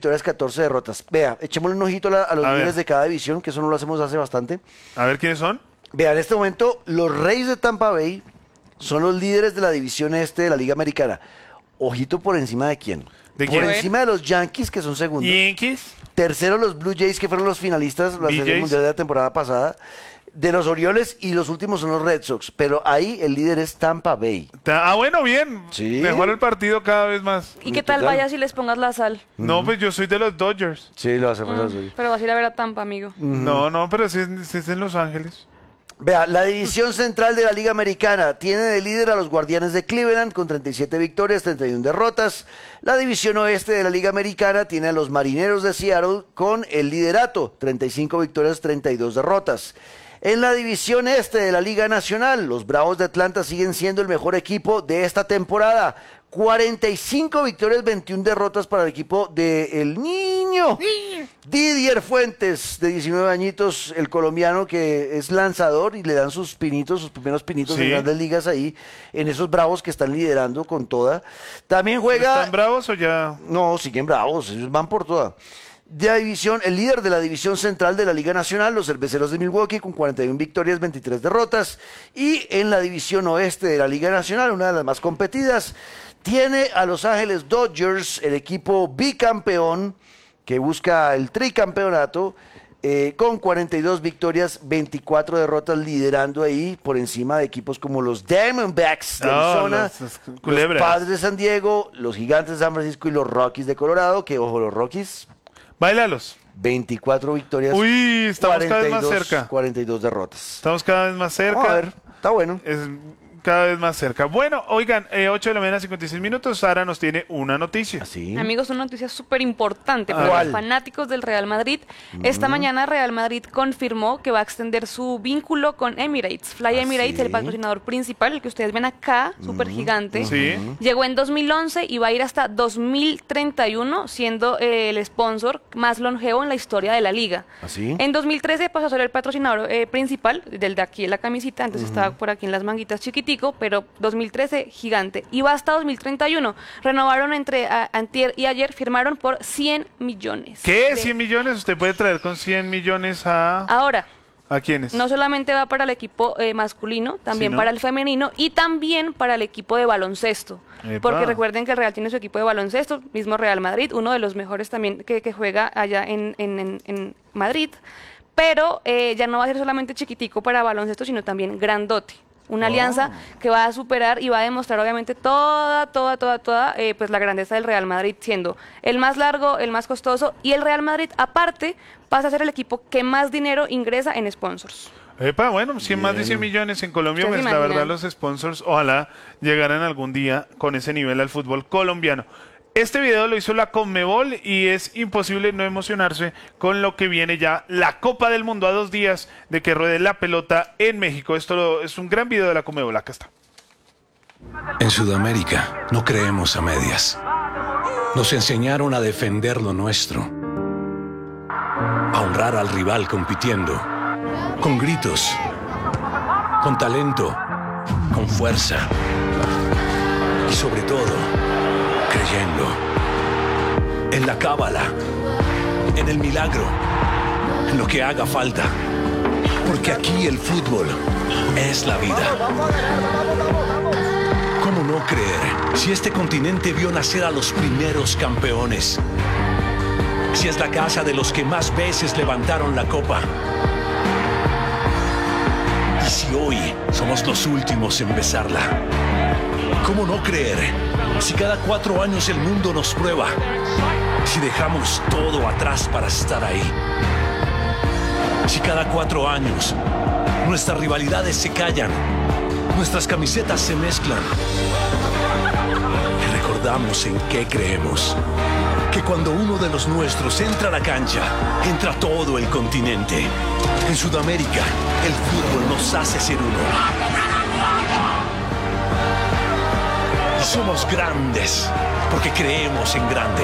victorias, 14 derrotas. Vea, echémosle un ojito a los líderes de cada división, que eso no lo hacemos hace bastante. A ver, ¿quiénes son? Vea, en este momento, los Reyes de Tampa Bay son los líderes de la división este de la Liga Americana. Ojito por encima de quién. ¿De por quién? encima de los Yankees, que son segundos. Yankees. Tercero, los Blue Jays, que fueron los finalistas la Serie BJs. Mundial de la temporada pasada. De los Orioles, y los últimos son los Red Sox. Pero ahí el líder es Tampa Bay. Bueno, bien. Sí. Mejora el partido cada vez más. ¿Y qué tal Total. vaya si les pongas la sal? No, pues yo soy de los Dodgers. Sí, lo hacemos así. Pero vas a ir a ver a Tampa, amigo. No, pero si es en Los Ángeles. Vea, la división central de la Liga Americana tiene de líder a los Guardianes de Cleveland con 37 victorias, 31 derrotas. La división oeste de la Liga Americana tiene a los Marineros de Seattle con el liderato, 35 victorias, 32 derrotas. En la división este de la Liga Nacional, los Bravos de Atlanta siguen siendo el mejor equipo de esta temporada. 45 victorias, 21 derrotas para el equipo del niño Didier Fuentes, de 19 añitos, el colombiano que es lanzador y le dan sus pinitos, sus primeros pinitos Sí. en grandes ligas ahí, en esos Bravos que están liderando con toda. También juega... ¿Están bravos o ya? No, siguen Bravos, ellos van por toda. De la división, el líder de la división central de la Liga Nacional, los Cerveceros de Milwaukee, con 41 victorias, 23 derrotas. Y en la división oeste de la Liga Nacional, una de las más competidas, tiene a Los Ángeles Dodgers, el equipo bicampeón, que busca el tricampeonato, con 42 victorias, 24 derrotas, liderando ahí por encima de equipos como los Diamondbacks de Arizona, los los Culebras. Padres de San Diego, los Gigantes de San Francisco y los Rockies de Colorado, que ojo, los Rockies, Báilalos. 24 victorias, Uy, estamos cada vez más cerca. 42 derrotas. Estamos cada vez más cerca. Vamos a ver, está bueno. Es cada vez más cerca. Bueno, oigan, 8 de la mañana, 56 minutos. Sara nos tiene una noticia. Así. Amigos, una noticia súper importante para ¿Cuál? los fanáticos del Real Madrid. Esta mañana Real Madrid confirmó que va a extender su vínculo con Emirates. Fly Emirates, sí? el patrocinador principal, el que ustedes ven acá, súper gigante. Sí. Llegó en 2011 y va a ir hasta 2031, siendo el sponsor más longevo en la historia de la liga. ¿Así? En 2013 pasó a ser el patrocinador principal, del de aquí en la camisita, antes estaba por aquí en las manguitas chiquitico, pero 2013 gigante. Y va hasta 2031. Renovaron entre antier y ayer, firmaron por 100 millones. ¿Qué? ¿100 millones? ¿Usted puede traer con 100 millones a Ahora, quiénes? no solamente va para el equipo masculino, también Sí, ¿no? para el femenino y también para el equipo de baloncesto. Epa. Porque recuerden que el Real tiene su equipo de baloncesto, mismo Real Madrid, uno de los mejores también que juega allá en Madrid. Pero ya no va a ser solamente chiquitico para baloncesto, sino también grandote. Una alianza que va a superar y va a demostrar obviamente toda pues la grandeza del Real Madrid, siendo el más largo, el más costoso, y el Real Madrid aparte pasa a ser el equipo que más dinero ingresa en sponsors. Epa, bueno, 100 más de 100 millones en Colombia, ¿Ustedes pues se la verdad imaginan? los sponsors ojalá llegaran algún día con ese nivel al fútbol colombiano. Este video lo hizo la Conmebol y es imposible no emocionarse con lo que viene ya, la Copa del Mundo a 2 días de que ruede la pelota en México. Es un gran video de la Conmebol, acá está. En Sudamérica no creemos a medias. Nos enseñaron a defender lo nuestro, a honrar al rival compitiendo, con gritos, con talento, con fuerza y sobre todo, creyendo en la cábala, en el milagro, en lo que haga falta. Porque aquí el fútbol es la vida. ¿Cómo no creer si este continente vio nacer a los primeros campeones? Si es la casa de los que más veces levantaron la copa. Y si hoy somos los últimos en besarla. ¿Cómo no creer si cada 4 años el mundo nos prueba? Si dejamos todo atrás para estar ahí. Si cada 4 años nuestras rivalidades se callan, nuestras camisetas se mezclan y recordamos en qué creemos. Que cuando uno de los nuestros entra a la cancha, entra todo el continente. En Sudamérica, el fútbol nos hace ser uno. Y somos grandes porque creemos en grande.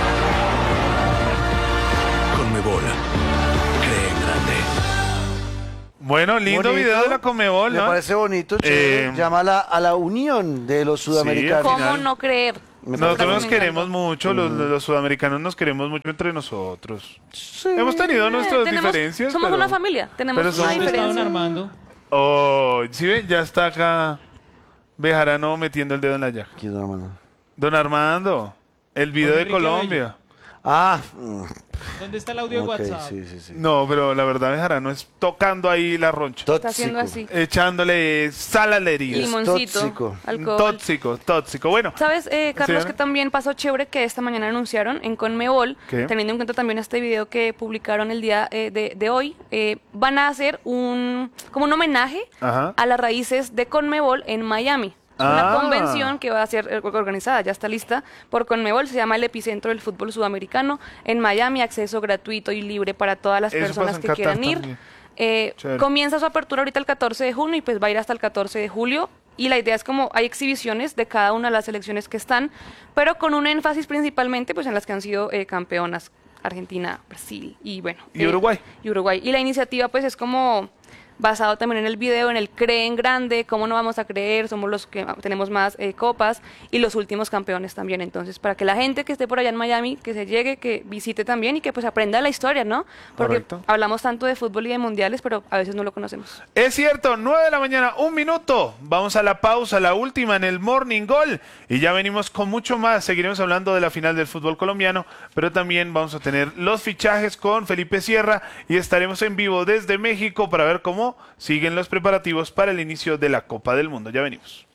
Conmebol, cree en grande. Bueno, lindo Bonito. video de la Conmebol, Me ¿no? parece bonito, chévere. Llama a la unión de los sudamericanos. al ¿Cómo final. no creer? Nosotros nos me queremos encantó. mucho, los sudamericanos nos queremos mucho entre nosotros. Hemos tenido nuestras diferencias. Somos pero- una familia, tenemos pero una somos- ¿Dónde está don diferencia. Armando? Oh, ¿sí ven? Ya está acá Bejarano metiendo el dedo en la llaga. ¿Quién, hermano? Don Armando, el video Don de Enrique Colombia. Ah, ¿Dónde está el audio ok, de WhatsApp? sí, sí, sí. No, pero la verdad Bejarano es tocando ahí la roncha. Está haciendo así. Echándole sal a la herida. Limoncito, tóxico. alcohol. Tóxico. Bueno, ¿Sabes, Carlos, Señora. que también pasó chévere que esta mañana anunciaron en Conmebol, ¿Qué? teniendo en cuenta también este video que publicaron el día de hoy, van a hacer como un homenaje Ajá. a las raíces de Conmebol en Miami. Es Ah. una convención que va a ser organizada, ya está lista por Conmebol, se llama el epicentro del fútbol sudamericano en Miami, acceso gratuito y libre para todas las Eso personas pasa en que Qatar quieran ir. también. Chévere. Comienza su apertura ahorita el 14 de junio y pues va a ir hasta el 14 de julio. Y la idea es como hay exhibiciones de cada una de las selecciones que están, pero con un énfasis principalmente pues en las que han sido campeonas, Argentina, Brasil y bueno. Y Uruguay. Y Uruguay. Y la iniciativa pues es como basado también en el video, en el creen grande, cómo no vamos a creer, somos los que tenemos más copas y los últimos campeones también. Entonces, para que la gente que esté por allá en Miami, que se llegue, que visite también y que pues aprenda la historia, ¿no? Porque Correcto. hablamos tanto de fútbol y de mundiales, pero a veces no lo conocemos. es cierto, 9 de la mañana, 1 minuto. Vamos a la pausa, la última en el Morning Goal. Y ya venimos con mucho más. Seguiremos hablando de la final del fútbol colombiano, pero también vamos a tener los fichajes con Felipe Sierra y estaremos en vivo desde México para ver cómo siguen los preparativos para el inicio de la Copa del Mundo. Ya venimos.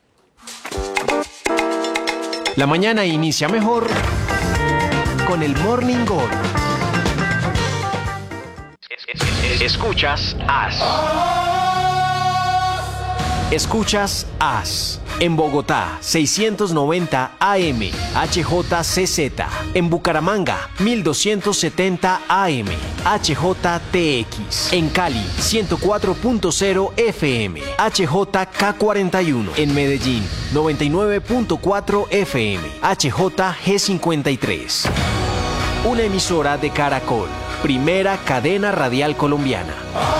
La mañana inicia mejor con el Morning Goal. Escuchas AS. Escuchas AS. En Bogotá, 690 AM, HJCZ. En Bucaramanga, 1270 AM, HJTX. En Cali, 104.0 FM, HJK41. En Medellín, 99.4 FM, HJG53. Una emisora de Caracol, primera cadena radial colombiana.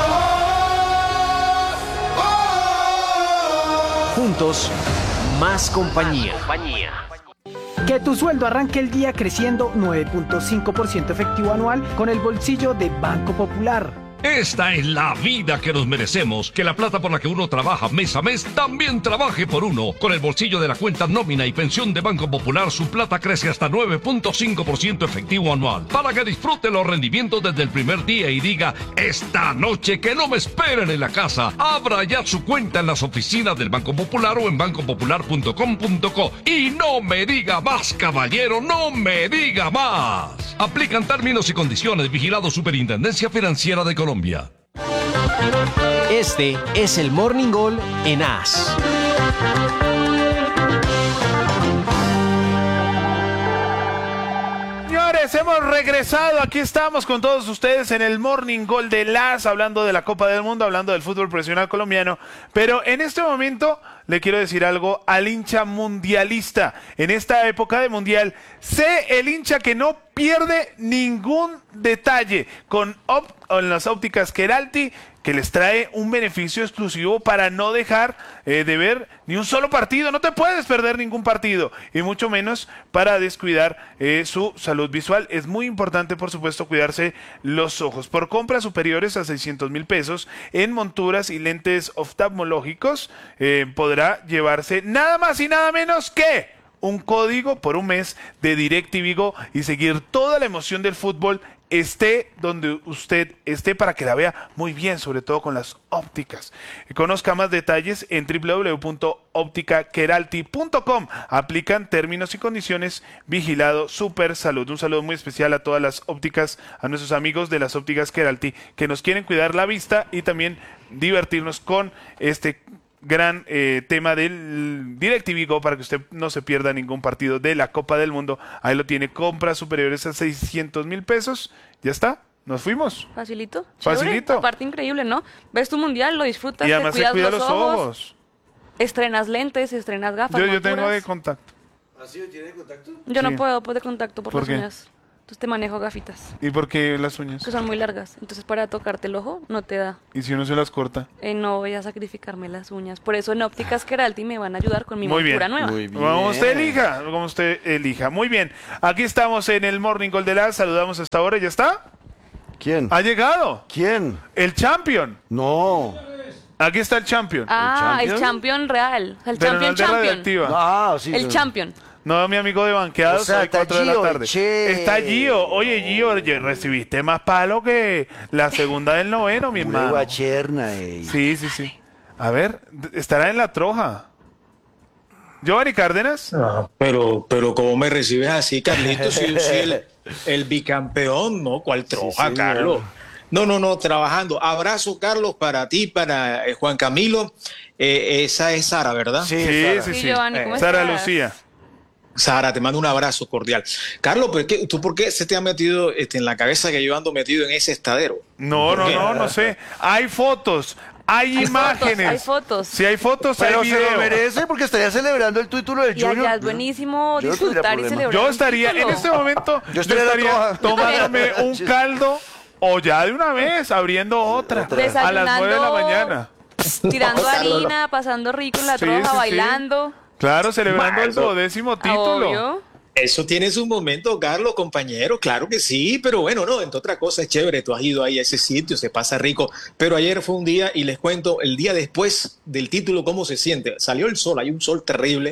Juntos, más compañía. Que tu sueldo arranque el día creciendo 9.5% efectivo anual con el bolsillo de Banco Popular. Esta es la vida que nos merecemos. Que la plata por la que uno trabaja mes a mes también trabaje por uno. Con el bolsillo de la cuenta nómina y pensión de Banco Popular, su plata crece hasta 9.5% efectivo anual. Para que disfrute los rendimientos desde el primer día y diga, esta noche que no me esperen en la casa. Abra ya su cuenta en las oficinas del Banco Popular o en bancopopular.com.co. Y no me diga más, caballero, no me diga más. Aplican términos y condiciones. Vigilado Superintendencia Financiera de Colombia. Este es el Morning Goal en AS. Señores, hemos regresado. Aquí estamos con todos ustedes en el Morning Goal de LAS, hablando de la Copa del Mundo, hablando del fútbol profesional colombiano. Pero en este momento le quiero decir algo al hincha mundialista. En esta época de mundial, sé el hincha que no pierde ningún detalle con las ópticas Keralty, que les trae un beneficio exclusivo para no dejar de ver ni un solo partido. No te puedes perder ningún partido, y mucho menos para descuidar su salud visual. Es muy importante, por supuesto, cuidarse los ojos. Por compras superiores a 600,000 pesos en monturas y lentes oftalmológicos, podrá llevarse nada más y nada menos que un código por un mes de DirecTV Go y seguir toda la emoción del fútbol, esté donde usted esté, para que la vea muy bien, sobre todo con las ópticas. Conozca más detalles en www.opticakeralty.com. Aplican términos y condiciones. Vigilado Super Salud. Un saludo muy especial a todas las ópticas, a nuestros amigos de las ópticas Keralty, que nos quieren cuidar la vista y también divertirnos con este gran tema del DirecTV Go, para que usted no se pierda ningún partido de la Copa del Mundo. Ahí lo tiene, compras superiores a 600,000 pesos. Ya está, nos fuimos. Facilito. Facilito. Chévere. Aparte increíble, ¿no? Ves tu mundial, lo disfrutas, Y te además se cuidas cuida los los ojos, ojos. estrenas lentes, estrenas gafas, Yo tengo monturas. de contacto. Yo no Sí. puedo, pues de contacto por ¿Por las qué? uñas. Entonces te manejo gafitas, ¿Y por qué las uñas? que son muy largas. Entonces para tocarte el ojo no te da. ¿Y si uno se las corta? No voy a sacrificarme las uñas. Por eso en Ópticas Keralty me van a ayudar con mi Muy bien. montura nueva. Muy bien. Como usted elija, como usted elija. Muy bien. Aquí estamos en el Morning Call de la. Saludamos a esta hora. ¿Ya está? ¿Quién? Ha llegado. ¿Quién? El champion. No. Aquí está el champion. Ah, ¿El el champion real. El Pero no champion el de champion. Radioactiva. Ah, sí. El champion. No, mi amigo de banqueados, O sea, hoy está 4 de la Gio, tarde. che. Está Gio. Oye, Gio, recibiste más palo que la segunda del noveno, mi Una hermano. guacherna, ey. Sí, sí, sí. A ver, estará en la troja. Giovanni Cárdenas. Ah, pero ¿cómo me recibes así, Carlitos? Si yo soy el bicampeón, ¿no? ¿Cuál troja, señor. Carlos? No, trabajando. Abrazo, Carlos, para ti, para Juan Camilo. Esa es Sara, ¿verdad? Sí, Sí, Sara. sí, Sí, sí. Giovanni, ¿cómo Sara estás? Lucía. Sara, te mando un abrazo cordial. Carlos, ¿tú por qué se te ha metido en la cabeza que yo ando metido en ese estadero? No, ¿Por no, qué? no sé. Hay fotos, hay imágenes. Hay fotos. Si hay fotos, Pero hay se lo video. merece porque estaría celebrando el título del Y Junior. allá es buenísimo Yo no tendría disfrutar y problema. celebrar. Yo un estaría, en título. este momento, Yo estaría en la troja. tomándome un caldo o ya de una vez abriendo otra. A las 9 de la mañana. Tirando No, Carlos, harina, pasando rico en la Sí, troja, sí, sí. bailando. Claro, celebrando el Marzo. 12º título. Obvio. Eso tiene su momento, Carlos, compañero, claro que sí, pero bueno, no, entre otra cosa es chévere, tú has ido ahí a ese sitio, se pasa rico, pero ayer fue un día, y les cuento, el día después del título, cómo se siente. Salió el sol, hay un sol terrible.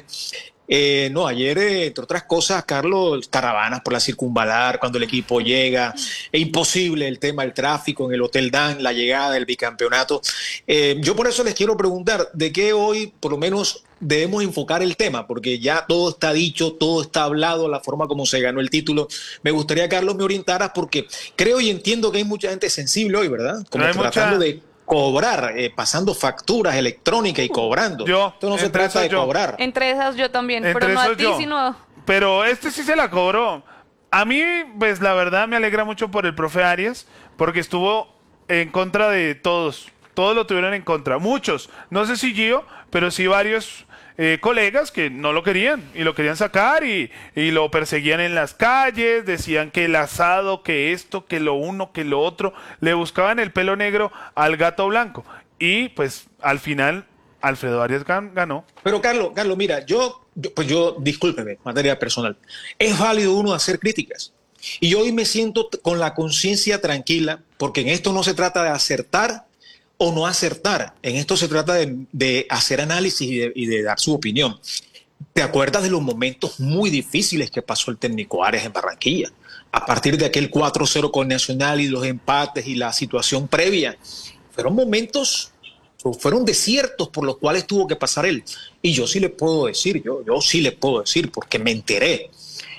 Ayer, entre otras cosas, Carlos, caravanas por la circunvalar, cuando el equipo llega, es imposible el tema del tráfico en el Hotel Dan, la llegada del bicampeonato. Yo por eso les quiero preguntar, ¿de qué hoy, por lo menos, debemos enfocar el tema? Porque ya todo está dicho, todo está hablado, la forma como se ganó el título. Me gustaría, Carlos, me orientaras, porque creo y entiendo que hay mucha gente sensible hoy, ¿verdad? Como Hay tratando mucha- de cobrar, pasando facturas electrónicas y cobrando. Yo, Esto no se entre trata esos de yo. cobrar. Entre esas yo también, Entre pero no a esos ti, yo. sino... Pero este sí se la cobró. A mí, pues la verdad me alegra mucho por el profe Arias, porque estuvo en contra de todos. Todos lo tuvieron en contra. Muchos. No sé si Gio, pero sí varios colegas que no lo querían y lo querían sacar y lo perseguían en las calles, decían que el asado, que esto, que lo uno, que lo otro. Le buscaban el pelo negro al gato blanco. Y pues al final Alfredo Arias ganó. Pero Carlos, mira, yo, discúlpeme, materia personal, es válido uno hacer críticas. Y yo hoy me siento con la conciencia tranquila, porque en esto no se trata de acertar o no acertar, en esto se trata de hacer análisis y de dar su opinión. ¿Te acuerdas de los momentos muy difíciles que pasó el técnico Arias en Barranquilla? A partir de aquel 4-0 con Nacional y los empates y la situación previa, fueron momentos, fueron desiertos por los cuales tuvo que pasar él. Y yo sí le puedo decir, yo sí le puedo decir, porque me enteré,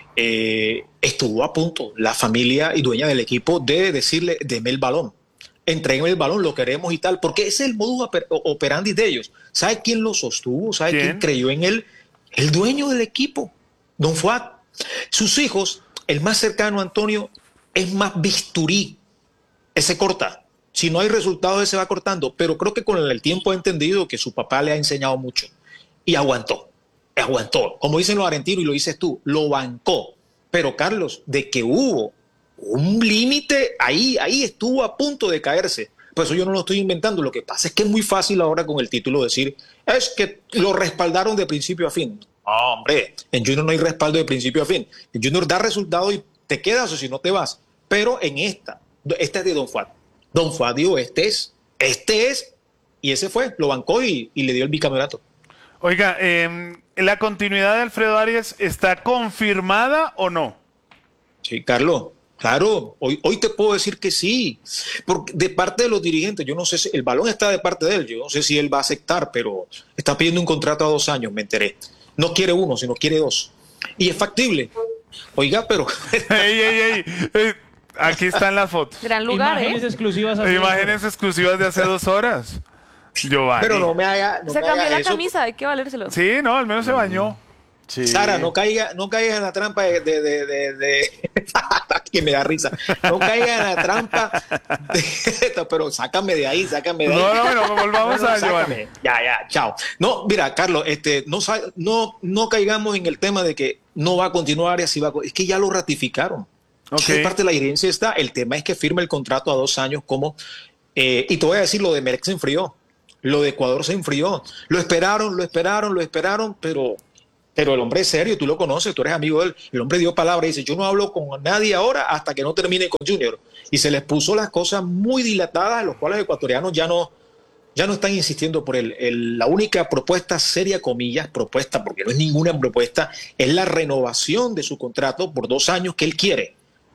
estuvo a punto la familia y dueña del equipo de decirle, deme el balón, entreguen el balón, lo queremos y tal, porque ese es el modus operandi de ellos. ¿Sabe quién lo sostuvo? ¿Sabe quién creyó en él? El dueño del equipo, Don Fuad. Sus hijos, el más cercano a Antonio, es más bisturí, ese corta. Si no hay resultados, ese va cortando, pero creo que con el tiempo ha entendido que su papá le ha enseñado mucho y aguantó. Como dicen los argentinos y lo dices tú, lo bancó. Pero Carlos, de que hubo un límite, ahí estuvo a punto de caerse. Por eso yo no lo estoy inventando. Lo que pasa es que es muy fácil ahora con el título decir, es que lo respaldaron de principio a fin. No, hombre, en Junior no hay respaldo de principio a fin. En Junior da resultado y te quedas o si no te vas. Pero en esta es de Don Fuad. Don Fuad dijo, este es, y ese fue, lo bancó y le dio el bicampeonato. Oiga, ¿la continuidad de Alfredo Arias está confirmada o no? Sí, Carlos, claro, hoy te puedo decir que sí, porque de parte de los dirigentes, yo no sé si el balón está de parte de él, yo no sé si él va a aceptar, pero está pidiendo un contrato a 2 años, me enteré. No quiere 1, sino quiere 2. Y es factible. Oiga, pero... ¡Ey! Aquí están las fotos. Gran lugar, Imágenes exclusivas. así. Imágenes exclusivas de hace 2 horas. Giovanni. Pero no me haga... Se cambió la camisa, hay que valérselo. Sí, no, al menos se bañó. Sí. Sara, no caigas en la trampa de... que me da risa. No caigas en la trampa pero sácame de ahí. No, volvamos a Giovanni. Sácame. Ya, chao. No, mira, Carlos, no caigamos en el tema de que no va a continuar y así va a... Es que ya lo ratificaron. Ok. Es parte de la dirigencia está. El tema es que firma el contrato a 2 años como... y te voy a decir, lo de Melec se enfrió. Lo de Ecuador se enfrió. Lo esperaron, pero el hombre es serio, tú lo conoces, tú eres amigo de él. El hombre dio palabra y dice, yo no hablo con nadie ahora hasta que no termine con Junior. Y se les puso las cosas muy dilatadas, los cuales los ecuatorianos ya no están insistiendo por él. La única propuesta, seria comillas, propuesta, porque no es ninguna propuesta, es la renovación de su contrato por 2 años que él quiere.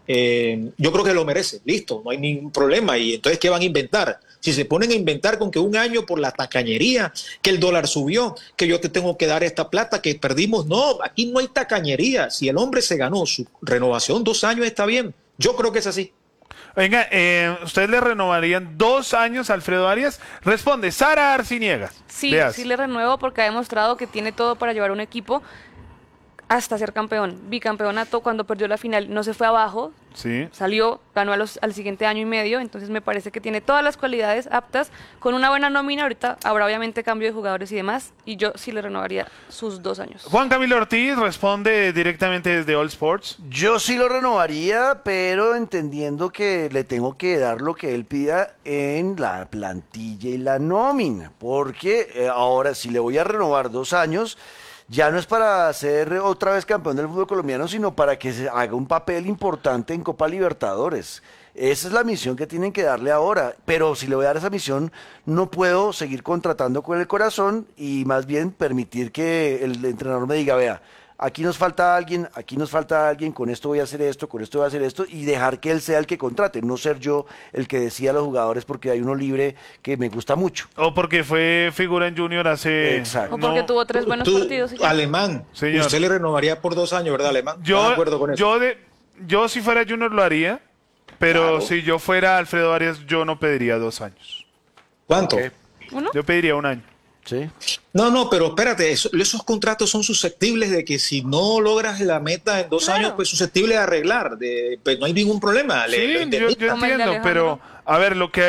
Yo creo que lo merece, listo, no hay ningún problema. Y entonces, ¿qué van a inventar? Si se ponen a inventar con que 1 año por la tacañería, que el dólar subió, que yo te tengo que dar esta plata, que perdimos, no, aquí no hay tacañería. Si el hombre se ganó su renovación 2 años, está bien. Yo creo que es así. Venga, ¿ustedes le renovarían 2 años a Alfredo Arias? Responde Sara Arciniegas. Sí, Veas. sí le renuevo porque ha demostrado que tiene todo para llevar un equipo hasta ser campeón. Bicampeonato, cuando perdió la final, no se fue abajo, Sí. salió, ganó al siguiente año y medio, entonces me parece que tiene todas las cualidades aptas, con una buena nómina. Ahorita habrá obviamente cambio de jugadores y demás, y yo sí le renovaría sus 2 años. Juan Camilo Ortiz responde directamente desde All Sports. Yo sí lo renovaría, pero entendiendo que le tengo que dar lo que él pida en la plantilla y la nómina, porque ahora si le voy a renovar 2 años, ya no es para ser otra vez campeón del fútbol colombiano, sino para que se haga un papel importante en Copa Libertadores. Esa es la misión que tienen que darle ahora, pero si le voy a dar esa misión, no puedo seguir contratando con el corazón y más bien permitir que el entrenador me diga, vea, aquí nos falta alguien, con esto voy a hacer esto, con esto voy a hacer esto, y dejar que él sea el que contrate, no ser yo el que decida a los jugadores porque hay uno libre que me gusta mucho. O porque fue figura en Junior hace... Exacto. O porque no, tuvo 3 buenos partidos. y ya. Alemán, Señor. usted le renovaría por 2 años, ¿verdad, Alemán? ¿Estás Yo, de acuerdo con eso? yo si fuera Junior lo haría, pero Claro. si yo fuera Alfredo Arias, yo no pediría 2 años. ¿Cuánto? Ok. ¿Uno? Yo pediría 1 año. Sí. No, pero espérate, esos contratos son susceptibles de que si no logras la meta en 2 Claro. años, pues susceptible de arreglar, pues no hay ningún problema. Sí, lo yo indemnizan. Como el de entiendo, pero Alejandro. a ver, lo que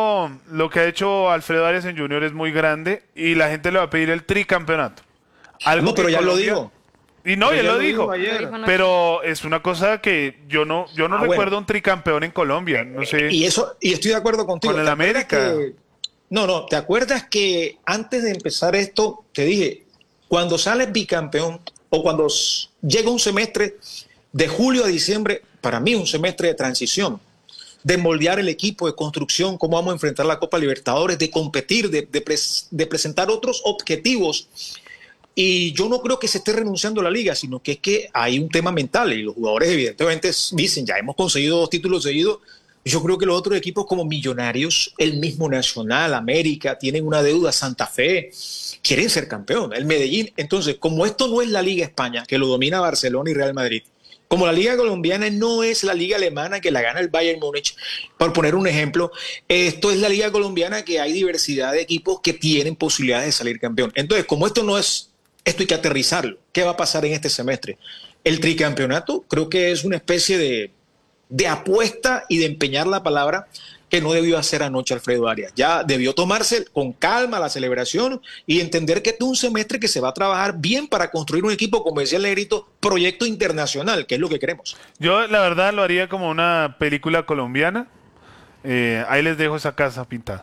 ha hecho Alfredo Arias en Junior es muy grande y la gente le va a pedir el tricampeonato. Algo No, pero que ya lo Colombia- digo. Y no, Pero ya lo dijo. ayer. Lo dijo anoche. Pero es una cosa que yo no Ah, recuerdo bueno. un tricampeón en Colombia. No sé. Y estoy de acuerdo contigo. Con el ¿Te acuerdas América. ¿te acuerdas que antes de empezar esto, te dije, cuando sales bicampeón o cuando llega un semestre de julio a diciembre, para mí un semestre de transición, de moldear el equipo, de construcción, cómo vamos a enfrentar la Copa Libertadores, de competir, de presentar otros objetivos. Y yo no creo que se esté renunciando a la liga, sino que es que hay un tema mental y los jugadores evidentemente dicen, ya hemos conseguido 2 títulos seguidos. Yo creo que los otros equipos como Millonarios, el mismo Nacional, América, tienen una deuda, Santa Fe, quieren ser campeón, el Medellín. Entonces, como esto no es la Liga España, que lo domina Barcelona y Real Madrid, como la Liga Colombiana no es la Liga Alemana que la gana el Bayern Múnich, por poner un ejemplo, esto es la Liga Colombiana que hay diversidad de equipos que tienen posibilidades de salir campeón. Entonces, como esto no es, esto hay que aterrizarlo. ¿Qué va a pasar en este semestre? El tricampeonato creo que es una especie de apuesta y de empeñar la palabra que no debió hacer anoche Alfredo Arias. Ya debió tomarse con calma la celebración y entender que este es un semestre que se va a trabajar bien para construir un equipo, como decía el Negrito, proyecto internacional, que es lo que queremos. Yo la verdad lo haría como una película colombiana. Ahí les dejo esa casa pintada.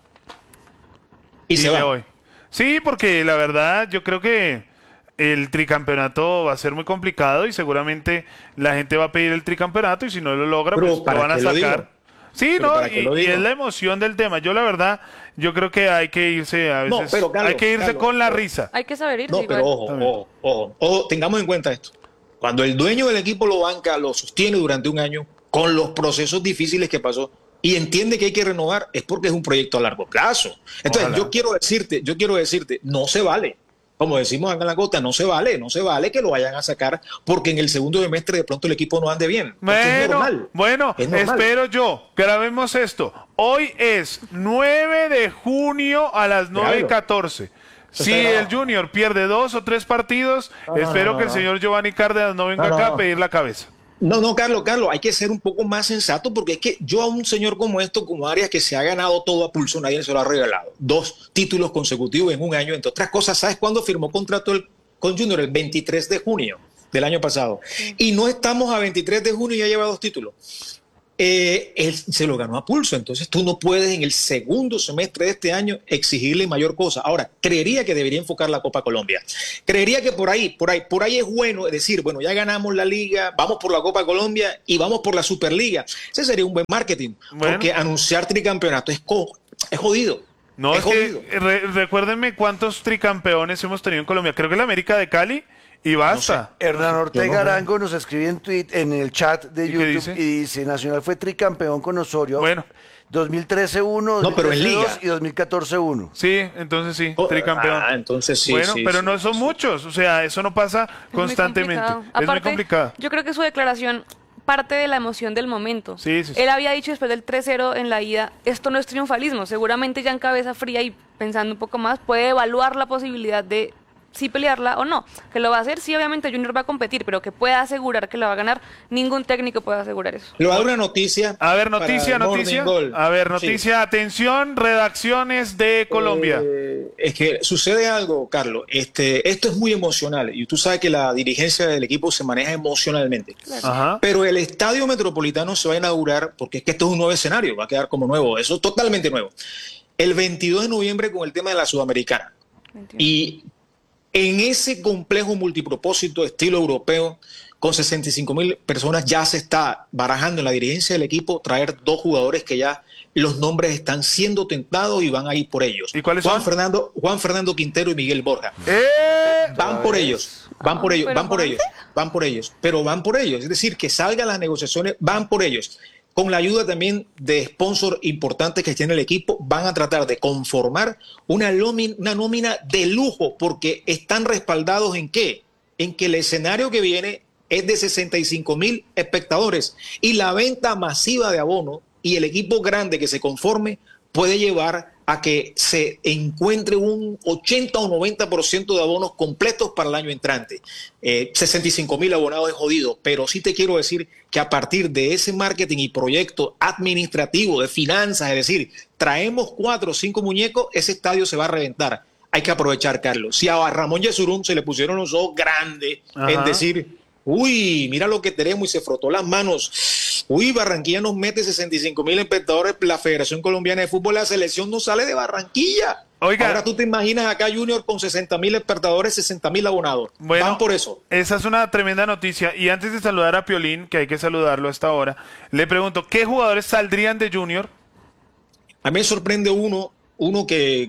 Y se me va. voy. Sí, porque la verdad yo creo que el tricampeonato va a ser muy complicado y seguramente la gente va a pedir el tricampeonato y si no lo logra, Pero pues lo ¿para van a qué lo sacar. digo? Sí, Pero no, ¿para qué lo y digo? es la emoción del tema. Yo la verdad, yo creo que hay que irse a No, veces, pero, Carlos, hay que irse Carlos, con la pero- risa. Hay que saber irse No, igual. pero ojo, tengamos en cuenta esto. Cuando el dueño del equipo lo banca, lo sostiene durante un año, con los procesos difíciles que pasó, y entiende que hay que renovar, es porque es un proyecto a largo plazo. Entonces, Ojalá. yo quiero decirte, no se vale. Como decimos acá en la costa, no se vale que lo vayan a sacar porque en el segundo semestre de pronto el equipo no ande bien. Porque es normal. Bueno, Es normal. espero yo. Grabemos esto. Hoy es 9 de junio a las 9:14. Si grabado. el Junior pierde 2 o 3 partidos, espero que el señor Giovanni Cárdenas no venga acá a pedir la cabeza. No, Carlos, hay que ser un poco más sensato porque es que yo a un señor como esto, como Arias, que se ha ganado todo a pulso, nadie se lo ha regalado. 2 títulos consecutivos en un año, entre otras cosas, ¿sabes cuándo firmó contrato con Junior? El 23 de junio. del año pasado. Y no estamos a 23 de junio y ya lleva 2 títulos. Él se lo ganó a pulso, entonces tú no puedes en el segundo semestre de este año exigirle mayor cosa. Ahora, creería que debería enfocar la Copa Colombia. Creería que por ahí es bueno decir, bueno, ya ganamos la Liga, vamos por la Copa Colombia y vamos por la Superliga. Ese sería un buen marketing, porque anunciar tricampeonato es jodido. No, es que recuérdenme cuántos tricampeones hemos tenido en Colombia. Creo que la América de Cali y basta. No sé. Hernán Ortega Arango nos escribe en el chat de YouTube y dice, Nacional fue tricampeón con Osorio. Bueno. 2013 1, 2013 2 y 2014 1. Sí, entonces sí, tricampeón. Entonces sí. Bueno, sí, pero sí. no son muchos, o sea, eso no pasa constantemente. Es muy complicado. Yo creo que su declaración parte de la emoción del momento. Sí. Él había dicho después del 3-0 en la ida, esto no es triunfalismo. Seguramente ya en cabeza fría y pensando un poco más, puede evaluar la posibilidad de sí pelearla o no. Que lo va a hacer, sí, obviamente Junior va a competir, pero que pueda asegurar que la va a ganar, ningún técnico puede asegurar eso. Le voy a dar una noticia. A ver, noticia. A ver, noticia. Sí. Atención, redacciones de Colombia. Es que sucede algo, Carlos. Esto es muy emocional y tú sabes que la dirigencia del equipo se maneja emocionalmente. Claro. Ajá. Pero el Estadio Metropolitano se va a inaugurar porque es que esto es un nuevo escenario, va a quedar como nuevo. Eso es totalmente nuevo. El 22 de noviembre con el tema de la Sudamericana. 21. Y en ese complejo multipropósito estilo europeo, con 65,000 personas, ya se está barajando en la dirigencia del equipo traer 2 jugadores que ya los nombres están siendo tentados y van a ir por ellos. ¿Y cuáles son? Juan Fernando Quintero y Miguel Borja. Van por ellos. Es decir, que salgan las negociaciones, van por ellos. Con la ayuda también de sponsors importantes que tiene el equipo, van a tratar de conformar una nómina de lujo, porque están respaldados ¿en qué? En que el escenario que viene es de 65,000 espectadores y la venta masiva de abonos y el equipo grande que se conforme puede llevar a que se encuentre un 80 o 90% de abonos completos para el año entrante. 65,000 abonados es jodido, pero sí te quiero decir que a partir de ese marketing y proyecto administrativo, de finanzas, es decir, traemos 4 o 5 muñecos, ese estadio se va a reventar. Hay que aprovechar, Carlos. Si a Ramón Yesurún se le pusieron los ojos grandes en decir, uy, mira lo que tenemos, y se frotó las manos. Uy, Barranquilla nos mete 65,000 espectadores, la Federación Colombiana de Fútbol, la selección no sale de Barranquilla. Oiga, ahora tú te imaginas acá Junior con 60,000 espectadores, 60,000 abonados. Bueno, van por eso. Esa es una tremenda noticia. Y antes de saludar a Piolín, que hay que saludarlo hasta ahora, le pregunto, ¿qué jugadores saldrían de Junior? A mí me sorprende uno que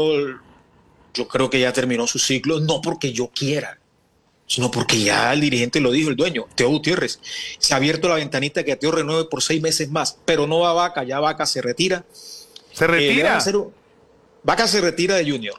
yo creo que ya terminó su ciclo, no porque yo quiera, sino porque ya el dirigente lo dijo, el dueño, Teo Gutiérrez. Se ha abierto la ventanita que Teo renueve por 6 meses más, pero no va Vaca, ya Vaca se retira. ¿Se retira? Vaca se retira de Junior.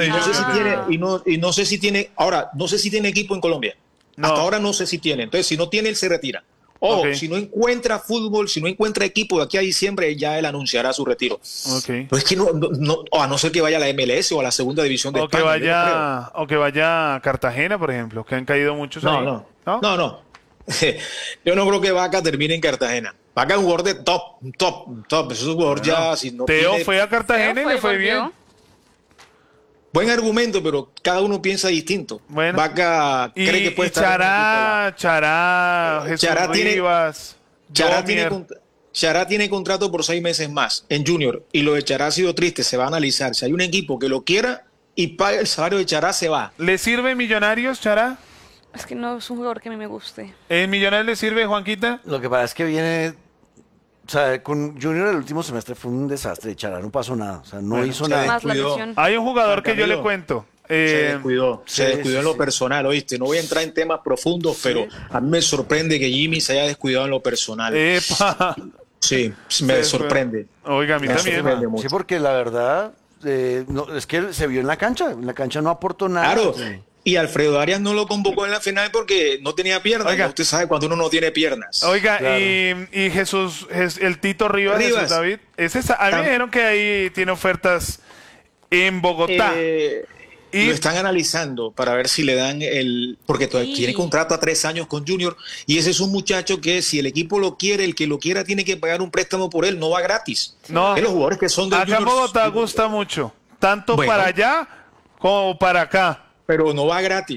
No sé si tiene, ahora, no sé si tiene equipo en Colombia. No. Hasta ahora no sé si tiene. Entonces, si no tiene, él se retira. Si no encuentra fútbol, si no encuentra equipo de aquí a diciembre, ya él anunciará su retiro. Pues es que a no ser que vaya a la MLS o a la segunda división de España. O que vaya a Cartagena, por ejemplo, que han caído muchos ahí. No. Yo no creo que Vaca termine en Cartagena. Vaca es un jugador de top. Es un jugador ya. Si no Teo fue a Cartagena y le fue bien. Buen argumento, pero cada uno piensa distinto. Bueno, Vaca cree que puede estar. Chará, Jesús Rivas. Chará tiene contrato por 6 meses más en Junior, y lo de Chará ha sido triste. Se va a analizar. Si hay un equipo que lo quiera y paga el salario de Chará, se va. ¿Le sirve Millonarios, Chará? Es que no es un jugador que a mí me guste. ¿En Millonarios le sirve, Juanquita? Lo que pasa es que viene... O sea, con Junior el último semestre fue un desastre. Chará no pasó nada. O sea, no hizo nada. Más la lesión. Hay un jugador que yo le cuento. Se descuidó en lo personal, ¿oíste? No voy a entrar en temas profundos, pero a mí me sorprende que Jimmy se haya descuidado en lo personal. ¡Epa! Sí, me sorprende. Oiga, a mí también. Sí, porque la verdad, es que se vio en la cancha. En la cancha no aportó nada. Claro. Y Alfredo Arias no lo convocó en la final porque no tenía piernas. Oiga. Usted sabe cuando uno no tiene piernas. Oiga, Claro. y Jesús, el Tito Rivas. Jesús David. A mí me dijeron que ahí tiene ofertas en Bogotá. Lo están analizando para ver si le dan porque todavía tiene contrato a 3 años con Junior, y ese es un muchacho que si el equipo lo quiere, el que lo quiera tiene que pagar un préstamo por él, no va gratis. No. Es los jugadores que son de Acá en Bogotá gusta mucho, tanto para allá como para acá. Pero no va gratis.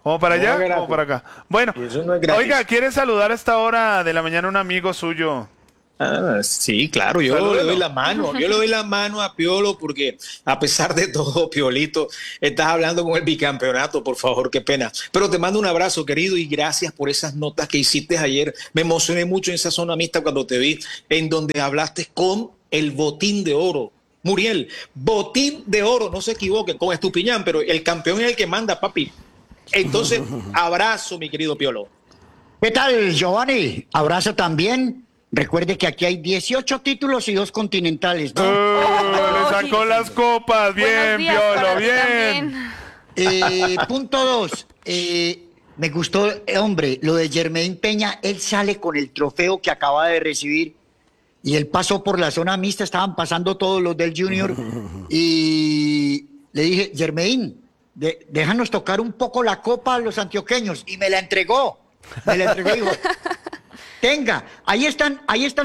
¿Como para No, allá gratis. o para acá? Bueno, Y eso no es gratis. oiga, ¿quiere saludar a esta hora de la mañana a un amigo suyo? Sí, claro, yo Salúdelo. le doy la mano, yo le doy la mano a Piolo porque a pesar de todo, Piolito, estás hablando con el bicampeonato, por favor, qué pena. Pero te mando un abrazo, querido, y gracias por esas notas que hiciste ayer. Me emocioné mucho en esa zona mixta cuando te vi, en donde hablaste con el botín de oro. Muriel, botín de oro, no se equivoquen, con Estupiñán, pero el campeón es el que manda, papi. Entonces, abrazo, mi querido Piolo. ¿Qué tal, Giovanni? Abrazo también. Recuerde que aquí hay 18 títulos y 2 continentales, ¿no? Le sacó las copas, bien, Buenos días para Piolo, ti bien. también. Punto 2. Me gustó, hombre, lo de Jermaine Peña. Él sale con el trofeo que acaba de recibir y él pasó por la zona mixta, estaban pasando todos los del Junior y le dije, Jermaine, déjanos tocar un poco la copa a los antioqueños, y me la entregó. Dijo, tenga, ahí están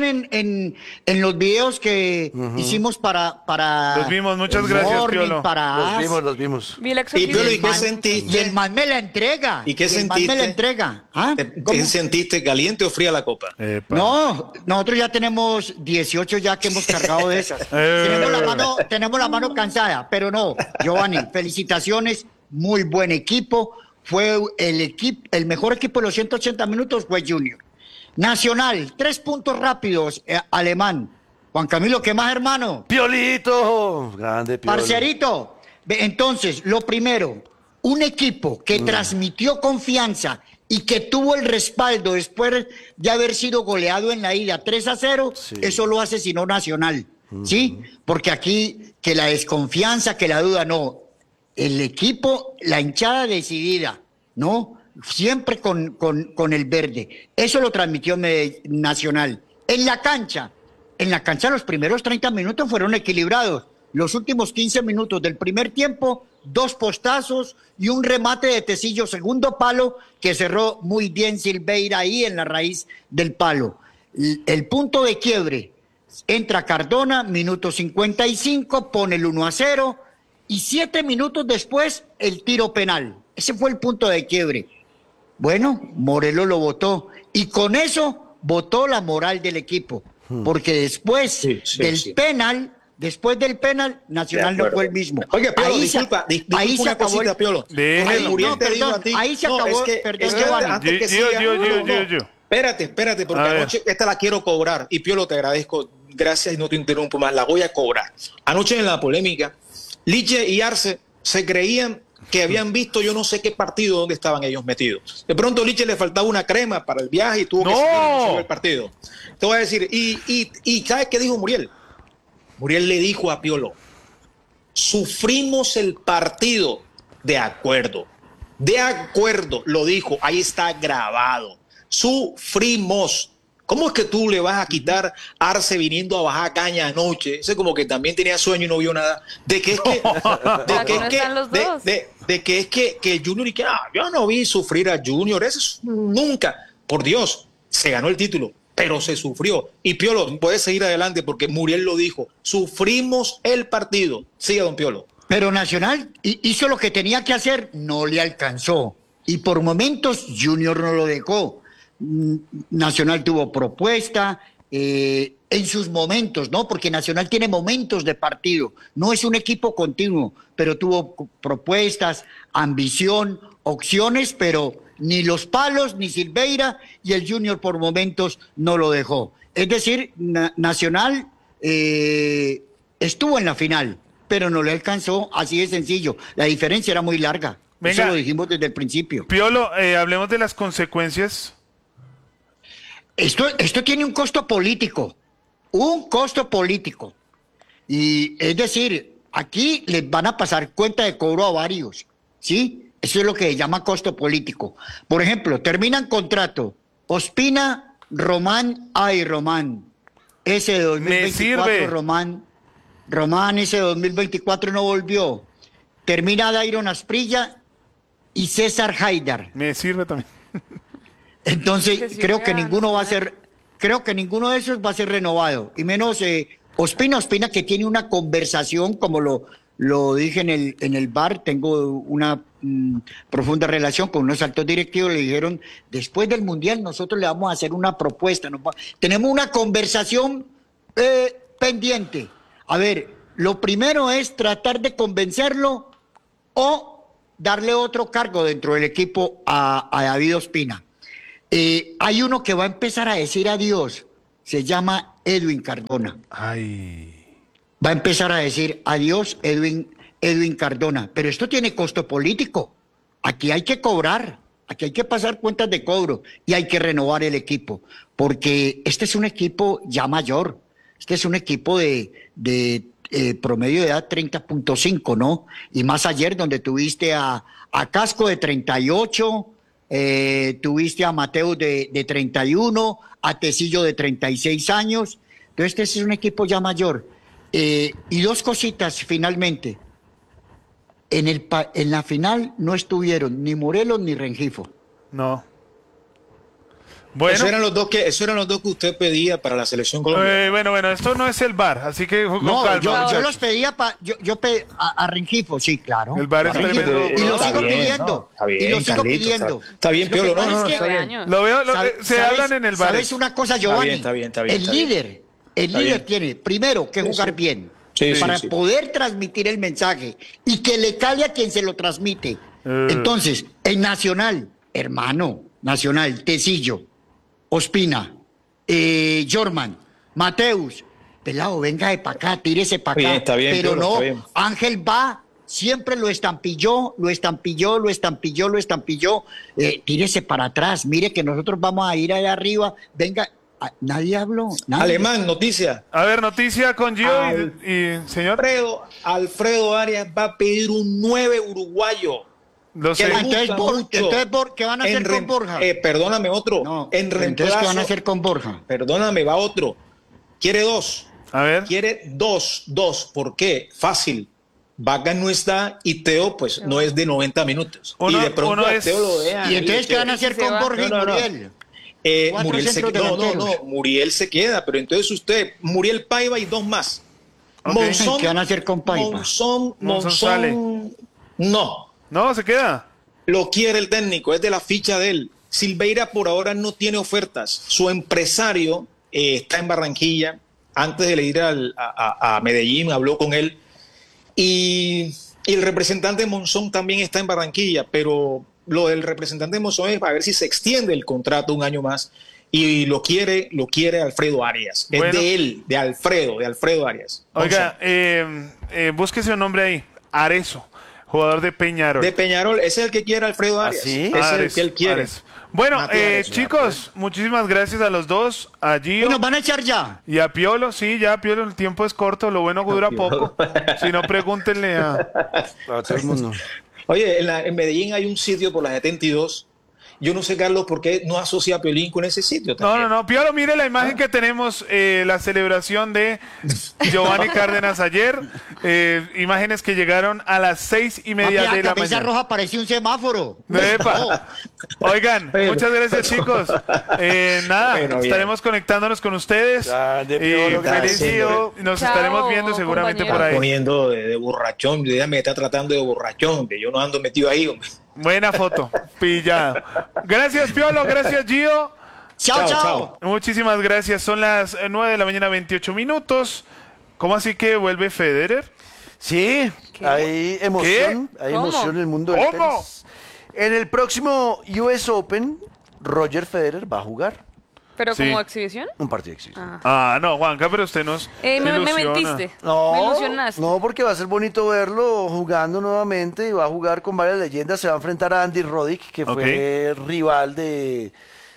en los videos que hicimos para Los vimos, muchas gracias, Morning, Piolo. para Los vimos. Vi el Y exorcismo. Piolo, ¿y qué man- sentiste? Y el man me la entrega. ¿Y qué el man sentiste? me la entrega. ¿Ah? ¿Cómo? ¿Qué sentiste, caliente o fría la copa? Epa. No, nosotros ya tenemos 18 ya que hemos cargado de esas. Tenemos la mano cansada, pero no, Giovanni, felicitaciones, muy buen equipo. Fue el mejor equipo de los 180 minutos fue Junior. Nacional, 3 puntos rápidos, Alemán. Juan Camilo, ¿qué más, hermano? Piolito, grande Piolo. Parcerito, entonces, lo primero, un equipo que transmitió confianza y que tuvo el respaldo después de haber sido goleado en la ida 3-0, eso lo asesinó Nacional, ¿sí? Porque aquí, que la desconfianza, que la duda, no. El equipo, la hinchada decidida, ¿no? Siempre con el verde. Eso lo transmitió Nacional. En la cancha los primeros 30 minutos fueron equilibrados. Los últimos 15 minutos del primer tiempo, 2 postazos y un remate de Tecillo, segundo palo, que cerró muy bien Silveira ahí en la raíz del palo. El punto de quiebre, entra Cardona, minuto 55, pone el 1-0 y 7 minutos después el tiro penal. Ese fue el punto de quiebre. Bueno, Morelos lo votó y con eso votó la moral del equipo, porque después del penal, Nacional no fue el mismo. Oye, Piolo, ahí disculpa ahí se una acabó cosita, Piolo. Déjelo. Muriel te dijo a ti. ahí se No, acabó, es que- perdón, es que Giovanni. antes que Yo. siga- Espérate, porque A ver. anoche esta la quiero cobrar. Y Piolo, te agradezco. Gracias y no te interrumpo más. La voy a cobrar. Anoche en la polémica, Liche y Arce se creían que habían visto yo no sé qué partido donde estaban ellos metidos. De pronto Liche le faltaba una crema para el viaje y tuvo que ¡No! seguir y no se vio el partido. Te voy a decir, y ¿sabes qué dijo Muriel? Muriel le dijo a Piolo, sufrimos el partido. De acuerdo, lo dijo, ahí está grabado. Sufrimos. ¿Cómo es que tú le vas a quitar a Arce viniendo a bajar caña anoche? Ese como que también tenía sueño y no vio nada. De que es que, Aquí no están los dos. de que es que Junior y que yo no vi sufrir a Junior, eso es nunca. Por Dios, se ganó el título, pero se sufrió. Y Piolo, puede seguir adelante porque Muriel lo dijo. Sufrimos el partido. Siga, don Piolo. Pero Nacional hizo lo que tenía que hacer, no le alcanzó. Y por momentos Junior no lo dejó. Nacional tuvo propuesta en sus momentos, ¿no? Porque Nacional tiene momentos de partido. No es un equipo continuo, pero tuvo propuestas, ambición, opciones, pero ni los palos, ni Silveira, y el Junior por momentos no lo dejó. Es decir, Nacional estuvo en la final, pero no le alcanzó, así de sencillo. La diferencia era muy larga. Venga. Eso lo dijimos desde el principio. Piolo, hablemos de las consecuencias. Esto tiene un costo político. Y es decir, aquí les van a pasar cuenta de cobro a varios, ¿sí? Eso es lo que se llama costo político. Por ejemplo, terminan contrato Ospina, Román, ese de 2024, Me sirve. Román, ese de 2024 no volvió. Termina Dairon Asprilla y César Haidar. Me sirve también. Entonces, Que sí creo que sea ninguno Nacional. ninguno de esos va a ser renovado. Y menos Ospina que tiene una conversación, como lo dije en el bar, tengo una profunda relación con unos altos directivos, le dijeron, después del Mundial nosotros le vamos a hacer una propuesta, tenemos una conversación pendiente. A ver, lo primero es tratar de convencerlo o darle otro cargo dentro del equipo a David Ospina. Hay uno que va a empezar a decir adiós, se llama Edwin Cardona. Va a empezar a decir adiós Edwin Cardona, pero esto tiene costo político. Aquí hay que cobrar, aquí hay que pasar cuentas de cobro y hay que renovar el equipo, porque este es un equipo ya mayor, este es un equipo de promedio de edad 30.5, ¿no? Y más ayer donde tuviste a Casco de 38, tuviste a Mateus de 31, a Tecillo de 36 años, entonces este es un equipo ya mayor. Y dos cositas finalmente. En la final no estuvieron ni Morelos ni Rengifo. No. Bueno. Esos eran los dos que usted pedía para la selección colombiana. Bueno, esto no es el VAR, así que con calma. Yo los pedía yo pedí a Rengifo, sí, claro. El VAR es tremendo. Y lo sigo pidiendo. Y lo sigo pidiendo. Está bien, Piolo, no, está bien. Lo veo, se hablan en el VAR. ¿Sabes una cosa, Giovanni? Está bien. El líder tiene primero que jugar bien. Para poder transmitir el mensaje y que le cale a quien se lo transmite. Entonces, el Nacional, hermano, Nacional, Tecillo, Ospina, Jorman, Mateus, pelado, venga de para acá, tírese para acá. Está bien, pero Piolo, no, está bien. Ángel va, siempre lo estampilló, tírese para atrás, mire que nosotros vamos a ir allá arriba, venga. Nadie habló. Nadie. Alemán, noticia. A ver, noticia con Gio y señor. Alfredo Arias va a pedir un 9 uruguayo. Lo sé. Entonces, ¿qué van a hacer con Borja? Perdóname, otro. No, en reemplazo. Entonces, ¿qué van a hacer con Borja? Perdóname, va otro. Quiere 2. A ver. Quiere 2. ¿Por qué? Fácil. Vaca no está y Teo, pues, no es de 90 minutos. Y de pronto a Teo lo deja. ¿Y entonces qué van a hacer con Borja y Muriel? Muriel se queda, pero entonces Muriel Paiva y 2 más. Okay. Monzón, ¿qué van a hacer con Paiva? Monzón sale. No, se queda. Lo quiere el técnico, es de la ficha de él. Silveira por ahora no tiene ofertas. Su empresario está en Barranquilla. Antes de ir a Medellín, habló con él. Y el representante Monzón también está en Barranquilla, pero lo del representante Monzón es para ver si se extiende el contrato un año más y lo quiere Alfredo Arias. Es de él, de Alfredo Arias. Oiga, búsquese un nombre ahí, Arezo, jugador de Peñarol. De Peñarol, ese es el que quiere Alfredo Arias. ¿Sí? Ese es el que él quiere. Arezo. Bueno, chicos, muchísimas gracias a los dos, a Gio. ¿Y nos van a echar ya? Y a Piolo, sí, ya Piolo, el tiempo es corto, lo bueno dura poco. Si no, pregúntenle a todo el mundo. Oye, en Medellín hay un sitio por la 72. Yo no sé, Carlos, por qué no asocia a Piolín con ese sitio también. No. Piolo, mire la imagen que tenemos, la celebración de Cárdenas ayer. Imágenes que llegaron a las 6:30 de la mañana. La camisa roja parecía un semáforo. Epa. Oigan, muchas gracias, chicos. Estaremos conectándonos con ustedes. Feliz día. Nos estaremos viendo seguramente compañero. por ahí. Poniendo de borrachón. Ella me está tratando de borrachón, que yo no ando metido ahí, hombre. Buena foto, pillada. Gracias, Piolo, gracias, Gio. Chao. Muchísimas gracias. Son las 9 de la mañana, 28 minutos. ¿Cómo así que vuelve Federer? Sí, hay emoción. Hay emoción en el mundo del tenis. En el próximo US Open, Roger Federer va a jugar. ¿Pero como exhibición? Un partido de exhibición. No, Juanca, pero usted nos me mentiste. No, me ilusionaste. No, porque va a ser bonito verlo jugando nuevamente y va a jugar con varias leyendas. Se va a enfrentar a Andy Roddick, que fue rival de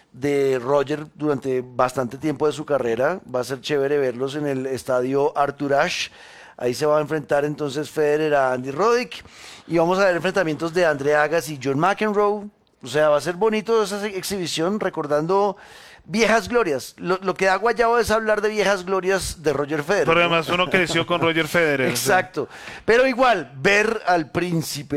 Roger durante bastante tiempo de su carrera. Va a ser chévere verlos en el estadio Arthur Ashe. Ahí se va a enfrentar entonces Federer a Andy Roddick. Y vamos a ver enfrentamientos de Andre Agassi y John McEnroe. O sea, va a ser bonito esa exhibición recordando viejas glorias. Lo que da guayabo es hablar de viejas glorias de Roger Federer. Pero además uno creció con Roger Federer. Exacto. Pero igual, ver al príncipe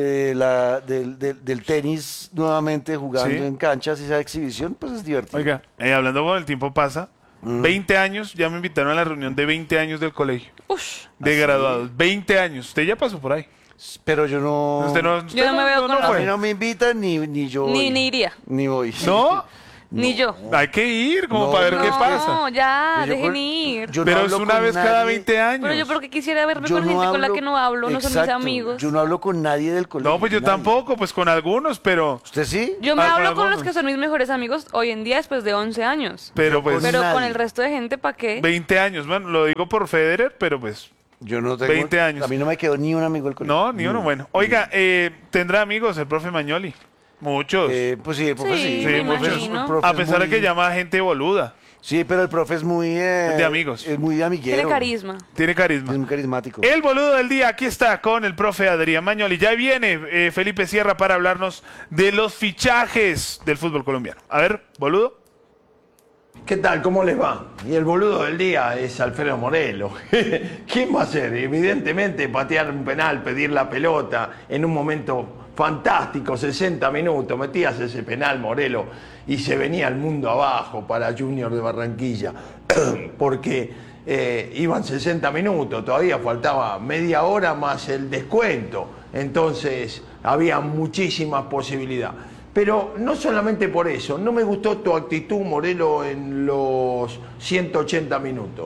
del tenis nuevamente jugando en canchas y esa exhibición, pues es divertido. Oiga, hablando con el tiempo pasa, 20 años, ya me invitaron a la reunión de 20 años del colegio. De graduados, 20 años. Usted ya pasó por ahí. Pero yo no... Yo no me veo con A Rafa. mí no me invitan ni yo Ni voy. iría. Ni voy. ¿No? Ni yo. Hay que ir como No, para ver qué No, pasa. ya, Yo dejen con- ir. yo no Pero es hablo una con vez cada nadie. 20 años. Pero yo porque quisiera verme Yo con gente con la que no hablo, no son mis Exacto. amigos. Yo no hablo con nadie del colegio. No, pues yo nadie. tampoco, pues con algunos, pero... ¿Usted sí? Yo me Ah, hablo con algunos. los que son mis mejores amigos hoy en día después de 11 años. Pero pues... Pero nadie. con el resto de gente, ¿para qué? 20 años, bueno, lo digo por Federer, pero pues... Yo no tengo... 20 años. A mí no me quedó ni un amigo del colegio. No, ni uno bueno. Oiga, ¿tendrá amigos el profe Magnoli? Muchos. Pues sí, el profe Sí, sí. me el profe- imagino. el profe A es pesar de muy- que llama a gente boluda. Sí, pero el profe es muy... De amigos. Es muy amiguero. Tiene carisma. Tiene carisma. Es muy carismático. El boludo del día, aquí está con el profe Adrián Magnoli. Ya viene Felipe Sierra para hablarnos de los fichajes del fútbol colombiano. A ver, boludo. ¿Qué tal? ¿Cómo les va? Y el boludo del día es Alfredo Morelo. ¿Quién va a ser? Evidentemente patear un penal, pedir la pelota en un momento fantástico, 60 minutos, metías ese penal, Morelo, y se venía el mundo abajo para Junior de Barranquilla, porque iban 60 minutos, todavía faltaba media hora más el descuento, entonces había muchísimas posibilidades. Pero no solamente por eso, no me gustó tu actitud, Morelo, en los 180 minutos.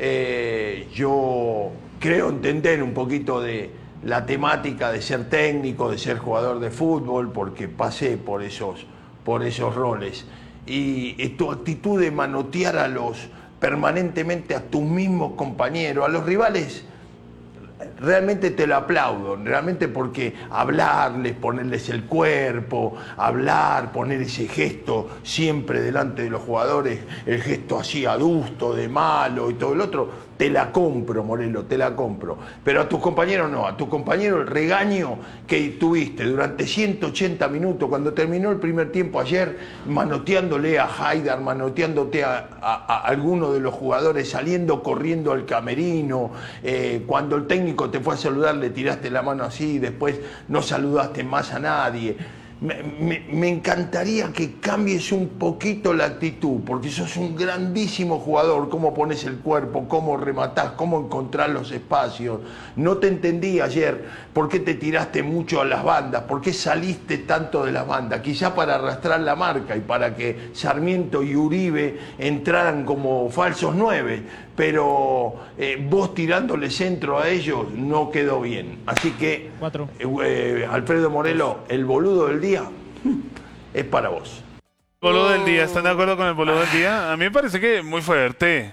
Yo creo entender un poquito de la temática de ser técnico, de ser jugador de fútbol, porque pasé por esos roles. Y tu actitud de manotear permanentemente a tus mismos compañeros, a los rivales, realmente te lo aplaudo, realmente, porque hablarles, ponerles el cuerpo, poner ese gesto siempre delante de los jugadores, el gesto así adusto, de malo y todo el otro, te la compro, Morelo, te la compro. Pero a tus compañeros no, a tus compañeros el regaño que tuviste durante 180 minutos, cuando terminó el primer tiempo ayer, manoteándole a Haidar, manoteándote a alguno de los jugadores, saliendo corriendo al camerino, cuando el técnico te fue a saludar le tiraste la mano así y después no saludaste más a nadie. Me encantaría que cambies un poquito la actitud, porque sos un grandísimo jugador, cómo pones el cuerpo, cómo rematás, cómo encontrás los espacios. No te entendí ayer por qué te tiraste mucho a las bandas, por qué saliste tanto de las bandas, quizá para arrastrar la marca y para que Sarmiento y Uribe entraran como falsos 9, pero vos tirándole centro a ellos no quedó bien. Así que, 4. Alfredo Morelo, el boludo del día es para vos. Boludo del día, ¿están de acuerdo con el boludo del día? A mí me parece que muy fuerte.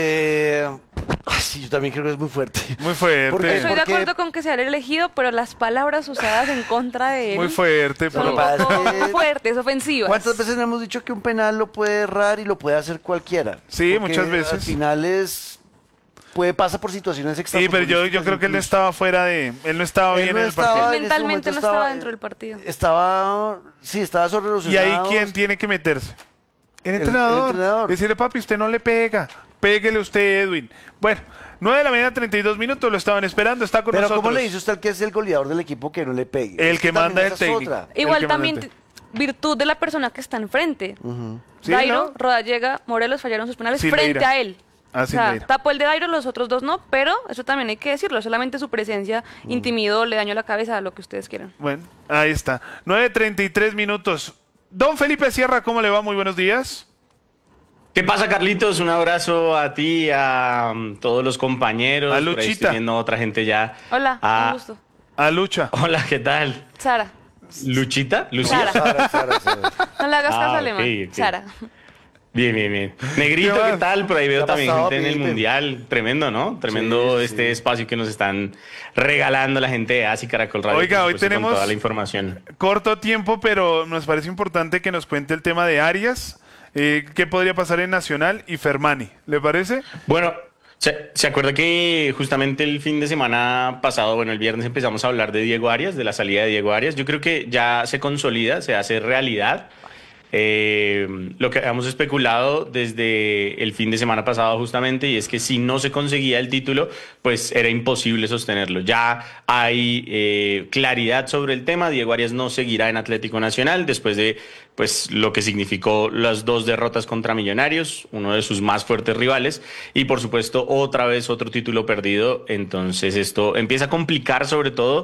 Sí, yo también creo que es muy fuerte. Muy fuerte. ¿Por qué? Estoy de Porque- acuerdo con que sea el elegido, pero las palabras usadas en contra de él Muy fuerte. son Pero... un Pero poco pasa que- fuertes, ofensivas. ¿Cuántas veces hemos dicho que un penal lo puede errar y lo puede hacer cualquiera? Sí, Porque muchas veces. Al final pasa por situaciones Sí, extra. pero yo creo que él no estaba fuera de... Él no estaba Él bien no en el estaba- partido. en ese Mentalmente momento no estaba estaba- dentro del partido. Estaba sobre los ¿Y ahí quién tiene que meterse? El entrenador. entrenador. Decirle, papi, usted no le pega. Péguele usted, Edwin. Bueno, 9:32 lo estaban esperando. Está con Pero nosotros. ¿cómo le dice usted al que es el goleador del equipo que no le pegue? El Es que también manda el esa es técnico. otra. El Igual que también manda virtud de la persona que está enfrente. Sí, Dairo, ¿no? Rodallega, Morelos fallaron sus penales Silveira. frente a él. Ah, O sea, Silveira. tapó el de Dairo, los otros dos no, pero eso también hay que decirlo. Solamente su presencia intimidó, le dañó la cabeza, lo que ustedes quieran. Bueno, ahí está. 9:33. Don Felipe Sierra, ¿cómo le va? Muy buenos días. ¿Qué pasa, Carlitos? Un abrazo a ti, a todos los compañeros. A Por ahí Luchita. estoy viendo otra gente ya. Hola, Ah. un gusto. A Lucha. Hola, ¿qué tal? Sara. ¿Luchita? ¿Lucía? Sara. No le hagas caso Ah, alemán. ok, ok. Sara. Bien, bien, bien. Negrito, ¿Qué ¿qué más? tal? Por ahí veo ¿Qué ha también pasado, gente en el Felipe? Mundial. Tremendo, ¿no? Tremendo Sí, este sí. espacio que nos están regalando la gente de ASI Caracol Radio. Oiga, por hoy supuesto, con tenemos- toda la información. Corto tiempo, pero nos parece importante que nos cuente el tema de Arias. ¿Qué podría pasar en Nacional y Fermani? ¿Le parece? Bueno, ¿se acuerda que justamente el fin de semana pasado, bueno, el viernes empezamos a hablar de Diego Arias, de la salida de Diego Arias? Yo creo que ya se consolida, se hace realidad. lo que habíamos especulado desde el fin de semana pasado justamente, y es que si no se conseguía el título, pues era imposible sostenerlo. Ya hay claridad sobre el tema. Diego Arias no seguirá en Atlético Nacional después de pues lo que significó las 2 derrotas contra Millonarios, uno de sus más fuertes rivales, y por supuesto otra vez otro título perdido. Entonces esto empieza a complicar sobre todo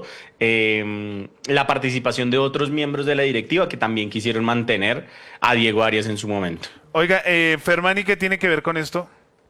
la participación de otros miembros de la directiva que también quisieron mantener a Diego Arias en su momento. Oiga, Fermani, ¿qué tiene que ver con esto?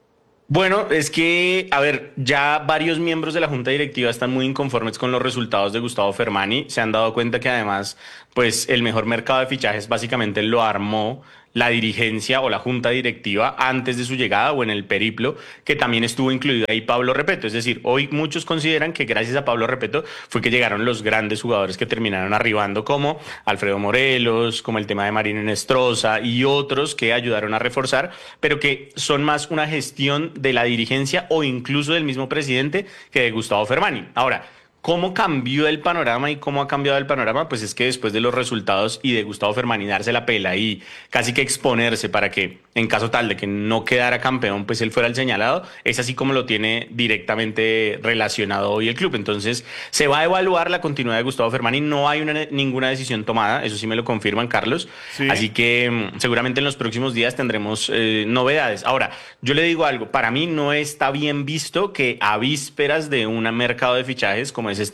Bueno, es que, a ver, ya varios miembros de la Junta Directiva están muy inconformes con los resultados de Gustavo Fermani. Se han dado cuenta que además, pues el mejor mercado de fichajes básicamente lo armó la dirigencia o la Junta Directiva antes de su llegada o en el periplo, que también estuvo incluido ahí Pablo Repeto. Es decir, hoy muchos consideran que gracias a Pablo Repeto fue que llegaron los grandes jugadores que terminaron arribando, como Alfredo Morelos, como el tema de Marino Nestroza y otros que ayudaron a reforzar, pero que son más una gestión de la dirigencia o incluso del mismo presidente que de Gustavo Fermani. Ahora, ¿cómo cambió el panorama y cómo ha cambiado el panorama? Pues es que después de los resultados y de Gustavo Fermani darse la pela y casi que exponerse para que, en caso tal de que no quedara campeón, pues él fuera el señalado, es así como lo tiene directamente relacionado hoy el club. Entonces, se va a evaluar la continuidad de Gustavo Fermani. No hay ninguna decisión tomada, eso sí me lo confirman, Carlos. Sí. Así que seguramente en los próximos días tendremos novedades. Ahora, yo le digo algo, para mí no está bien visto que a vísperas de un mercado de fichajes como es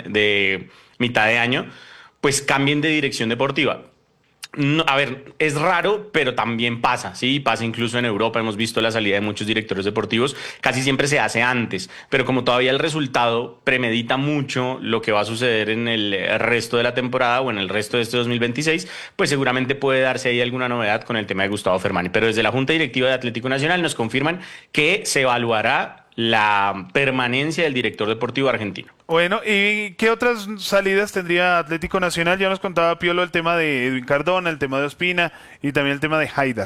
de mitad de año, pues cambien de dirección deportiva. No, a ver, es raro, pero también pasa, ¿sí? Pasa incluso en Europa, hemos visto la salida de muchos directores deportivos, casi siempre se hace antes, pero como todavía el resultado premedita mucho lo que va a suceder en el resto de la temporada o en el resto de este 2026, pues seguramente puede darse ahí alguna novedad con el tema de Gustavo Fermani. Pero desde la Junta Directiva de Atlético Nacional nos confirman que se evaluará la permanencia del director deportivo argentino. Bueno, ¿y qué otras salidas tendría Atlético Nacional? Ya nos contaba Piolo el tema de Edwin Cardona, el tema de Ospina y también el tema de Haidar.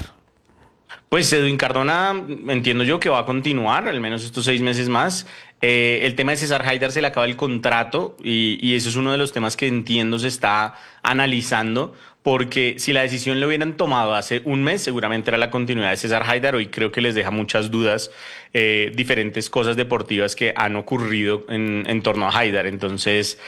Pues Edwin Cardona entiendo yo que va a continuar al menos estos 6 meses más. El tema de César Haidar se le acaba el contrato y eso es uno de los temas que entiendo se está analizando, porque si la decisión lo hubieran tomado hace un mes, seguramente era la continuidad de César Haidar. Hoy creo que les deja muchas dudas diferentes cosas deportivas que han ocurrido en torno a Haidar. Entonces,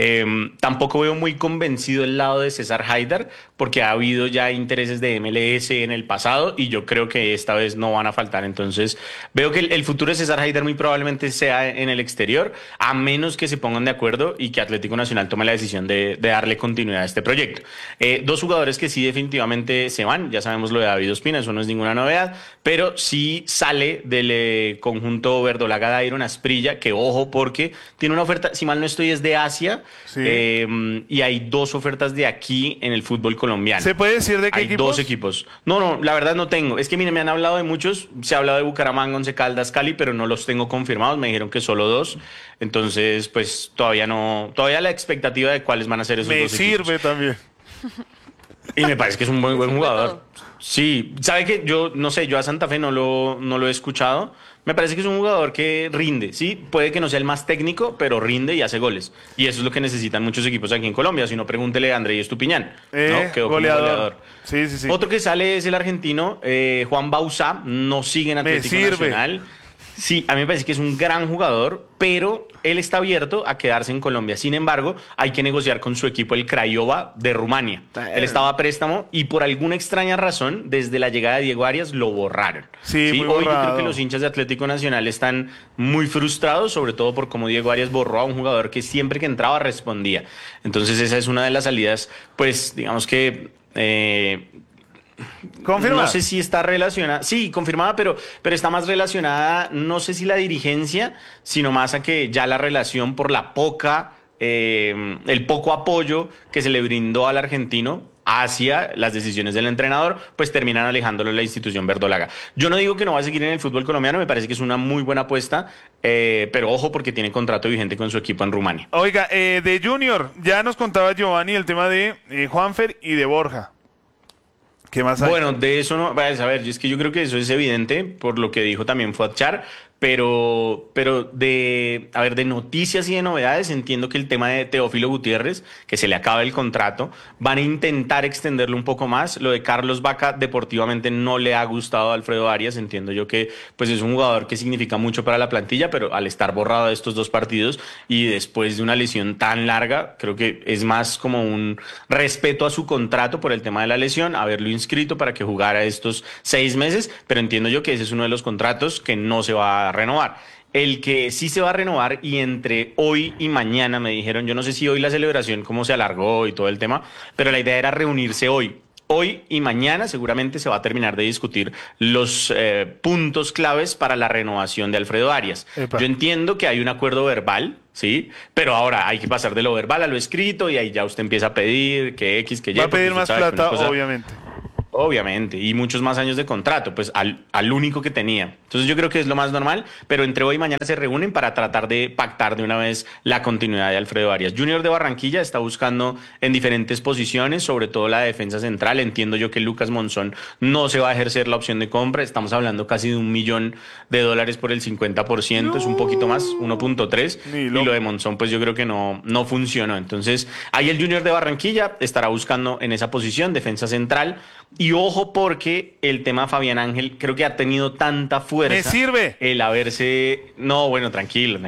tampoco veo muy convencido el lado de César Haidar, porque ha habido ya intereses de MLS en el pasado y yo creo que esta vez no van a faltar. Entonces, veo que el futuro de César Haidar muy probablemente sea en el exterior, a menos que se pongan de acuerdo y que Atlético Nacional tome la decisión de darle continuidad a este proyecto. 2 jugadores que sí definitivamente se van, ya sabemos lo de David Ospina, eso no es ninguna novedad, pero sí sale del conjunto verdolaga Dairon Asprilla, que ojo porque tiene una oferta, si mal no estoy, es de Asia, sí. Y hay 2 ofertas de aquí en el fútbol colombiano. ¿Se puede decir de qué equipos? Hay 2 equipos. No, la verdad no tengo. Es que mire, me han hablado de muchos, se ha hablado de Bucaramanga, Once Caldas, Cali, pero no los tengo confirmados, me dijeron que solo 2, entonces pues todavía la expectativa de cuáles van a ser esos 2 equipos. Me sirve también. Y me parece que es un muy buen jugador. Sí, sabe que yo, no sé, yo a Santa Fe no lo he escuchado. Me parece que es un jugador que rinde, sí, puede que no sea el más técnico, pero rinde y hace goles. Y eso es lo que necesitan muchos equipos aquí en Colombia. Si no, pregúntele a André Estupiñán, ¿no? Quedó goleador. Sí. Otro que sale es el argentino, Juan Bauzá, no sigue en Atlético Nacional. Sí, a mí me parece que es un gran jugador, pero él está abierto a quedarse en Colombia. Sin embargo, hay que negociar con su equipo, el Craiova de Rumania. Él estaba a préstamo y por alguna extraña razón, desde la llegada de Diego Arias, lo borraron. Sí, muy hoy borrado. Yo creo que los hinchas de Atlético Nacional están muy frustrados, sobre todo por cómo Diego Arias borró a un jugador que siempre que entraba respondía. Entonces esa es una de las salidas, pues digamos que... ¿Confirmada? No sé si está relacionada, sí, confirmada, pero está más relacionada, no sé si la dirigencia, sino más a que ya la relación por la el poco apoyo que se le brindó al argentino hacia las decisiones del entrenador, pues terminan alejándolo de la institución verdolaga. Yo no digo que no va a seguir en el fútbol colombiano, me parece que es una muy buena apuesta, pero ojo porque tiene contrato vigente con su equipo en Rumania. Oiga, de Junior, ya nos contaba Giovanni el tema de Juanfer y de Borja. ¿Qué más hay? Bueno, de eso no, a ver, es que yo creo que eso es evidente por lo que dijo también Fuad Char, pero de noticias y de novedades, entiendo que el tema de Teófilo Gutiérrez, que se le acaba el contrato, van a intentar extenderlo un poco más. Lo de Carlos Vaca deportivamente no le ha gustado a Alfredo Arias, entiendo yo que pues es un jugador que significa mucho para la plantilla, pero al estar borrado de estos 2 partidos y después de una lesión tan larga, creo que es más como un respeto a su contrato por el tema de la lesión, haberlo inscrito para que jugara estos 6 meses, pero entiendo yo que ese es uno de los contratos que no se va a renovar. El que sí se va a renovar, y entre hoy y mañana me dijeron, yo no sé si hoy la celebración cómo se alargó y todo el tema, pero la idea era reunirse hoy. Hoy y mañana seguramente se va a terminar de discutir los puntos claves para la renovación de Alfredo Arias. Epa. Yo entiendo que hay un acuerdo verbal, ¿sí? Pero ahora hay que pasar de lo verbal a lo escrito y ahí ya usted empieza a pedir que X, que Y. Va a pedir más plata, obviamente. Obviamente, y muchos más años de contrato, pues al único que tenía. Entonces yo creo que es lo más normal, pero entre hoy y mañana se reúnen para tratar de pactar de una vez la continuidad de Alfredo Arias. Junior de Barranquilla está buscando en diferentes posiciones, sobre todo la defensa central. Entiendo yo que Lucas Monzón no se va a ejercer la opción de compra. Estamos hablando casi de $1 millón por el 50%, no. Es un poquito más, 1.3. Y lo de Monzón, pues yo creo que no funcionó. Entonces, ahí el Junior de Barranquilla estará buscando en esa posición, defensa central. Y ojo, porque el tema Fabián Ángel creo que ha tenido tanta fuerza. ¡Me sirve! El haberse... No, bueno, tranquilo.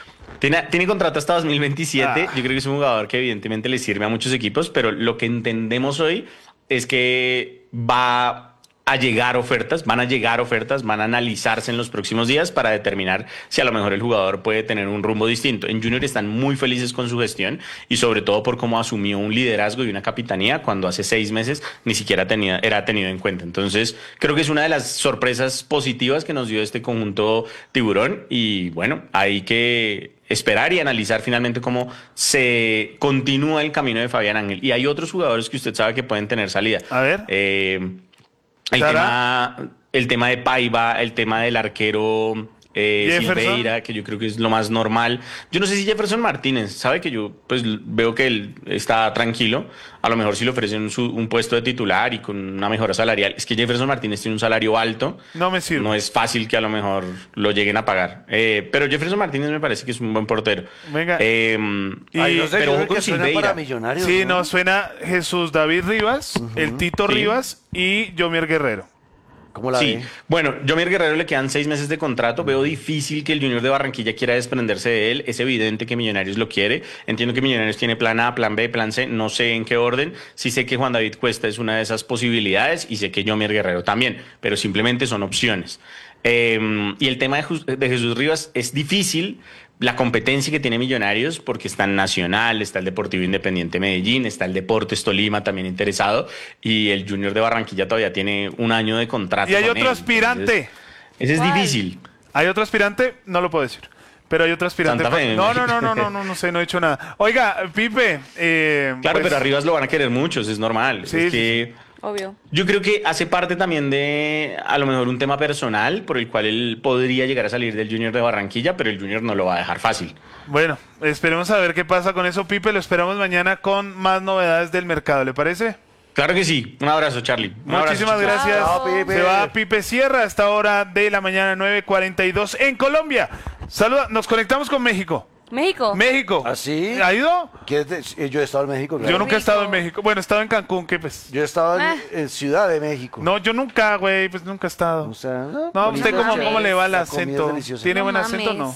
Tiene contrato hasta 2027. Yo creo que es un jugador que evidentemente le sirve a muchos equipos, pero lo que entendemos hoy es que van a llegar ofertas, van a analizarse en los próximos días para determinar si a lo mejor el jugador puede tener un rumbo distinto. En Junior están muy felices con su gestión y sobre todo por cómo asumió un liderazgo y una capitanía cuando hace 6 meses ni siquiera era tenido en cuenta. Entonces creo que es una de las sorpresas positivas que nos dio este conjunto tiburón y bueno, hay que esperar y analizar finalmente cómo se continúa el camino de Fabián Ángel. Y hay otros jugadores que usted sabe que pueden tener salida. A ver. El tema de Paiva, el tema del arquero Silveira, que yo creo que es lo más normal. Yo no sé si Jefferson Martínez, sabe que yo pues veo que él está tranquilo. A lo mejor si le ofrecen un puesto de titular y con una mejora salarial. Es que Jefferson Martínez tiene un salario alto. No me sirve. No es fácil que a lo mejor lo lleguen a pagar. Pero Jefferson Martínez me parece que es un buen portero. Venga. Pero ojo con Silveira. Para Millonarios, sí, no, suena Jesús David Rivas, el Tito Rivas y Yomier Guerrero. ¿Cómo la ve? Bueno, Yomier Guerrero le quedan 6 meses de contrato. Veo difícil que el Junior de Barranquilla quiera desprenderse de él. Es evidente que Millonarios lo quiere. Entiendo que Millonarios tiene plan A, plan B, plan C. No sé en qué orden. Sí sé que Juan David Cuesta es una de esas posibilidades y sé que Yomier Guerrero también, pero simplemente son opciones. Y el tema de Jesús Rivas es difícil. La competencia que tiene Millonarios, porque está en Nacional, está el Deportivo Independiente Medellín, está el Deportes Tolima también interesado, y el Junior de Barranquilla todavía tiene 1 año de contrato. Y hay otro aspirante. Entonces, ese es difícil. Hay otro aspirante, no lo puedo decir. Pero hay otro aspirante. No sé, no he dicho nada. Oiga, Pipe. Claro, pero arriba lo van a querer muchos, es normal. Sí, es que... Obvio. Yo creo que hace parte también de, a lo mejor, un tema personal por el cual él podría llegar a salir del Junior de Barranquilla, pero el Junior no lo va a dejar fácil. Bueno, esperemos a ver qué pasa con eso, Pipe. Lo esperamos mañana con más novedades del mercado, ¿le parece? Claro que sí. Un abrazo, Charlie. Muchísimas gracias. Se va Pipe Sierra a esta hora de la mañana, 9:42 en Colombia. Saluda, nos conectamos con México. México. ¿Ah, sí? ¿Ha ido? Yo he estado en México. Claro. Yo nunca he estado en México. Bueno, he estado en Cancún, ¿qué pues? Yo he estado en Ciudad de México. No, yo nunca, güey, pues nunca he estado. O sea, no, ¿usted cómo le va el acento? ¿Tiene buen acento o no?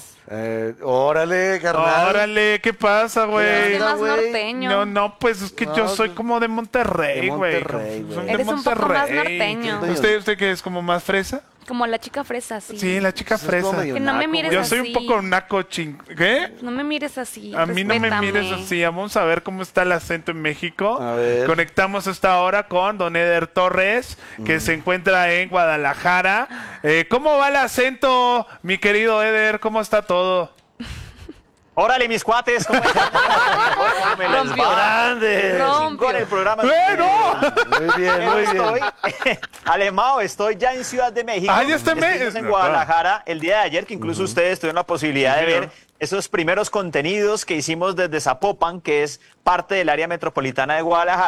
Órale, carnal. Órale, ¿qué pasa, güey? Es más norteño. No, pues es que yo soy como de Monterrey, güey. Eres un poco más norteño. ¿Usted qué es, como más fresa? Como la chica fresa, sí. Sí, la chica fresa. Que no me mires yo así. soy un poco naco ¿Qué? No me mires así. A mí no me mires así. Vamos a ver cómo está el acento en México. A ver. Conectamos esta hora con don Eder Torres, que se encuentra en Guadalajara. ¿Cómo va el acento, mi querido Eder? ¿Cómo está todo? Órale, mis cuates, ¿cómo están? ¿Cómo me les va? ¡Grande! Con el programa. ¡Bueno! Muy bien. Alemao, estoy ya en Ciudad de México. Ah, ya está en Guadalajara el día de ayer, que incluso ustedes tuvieron la posibilidad de ver esos primeros contenidos que hicimos desde Zapopan, que es parte del área metropolitana de Guadalajara.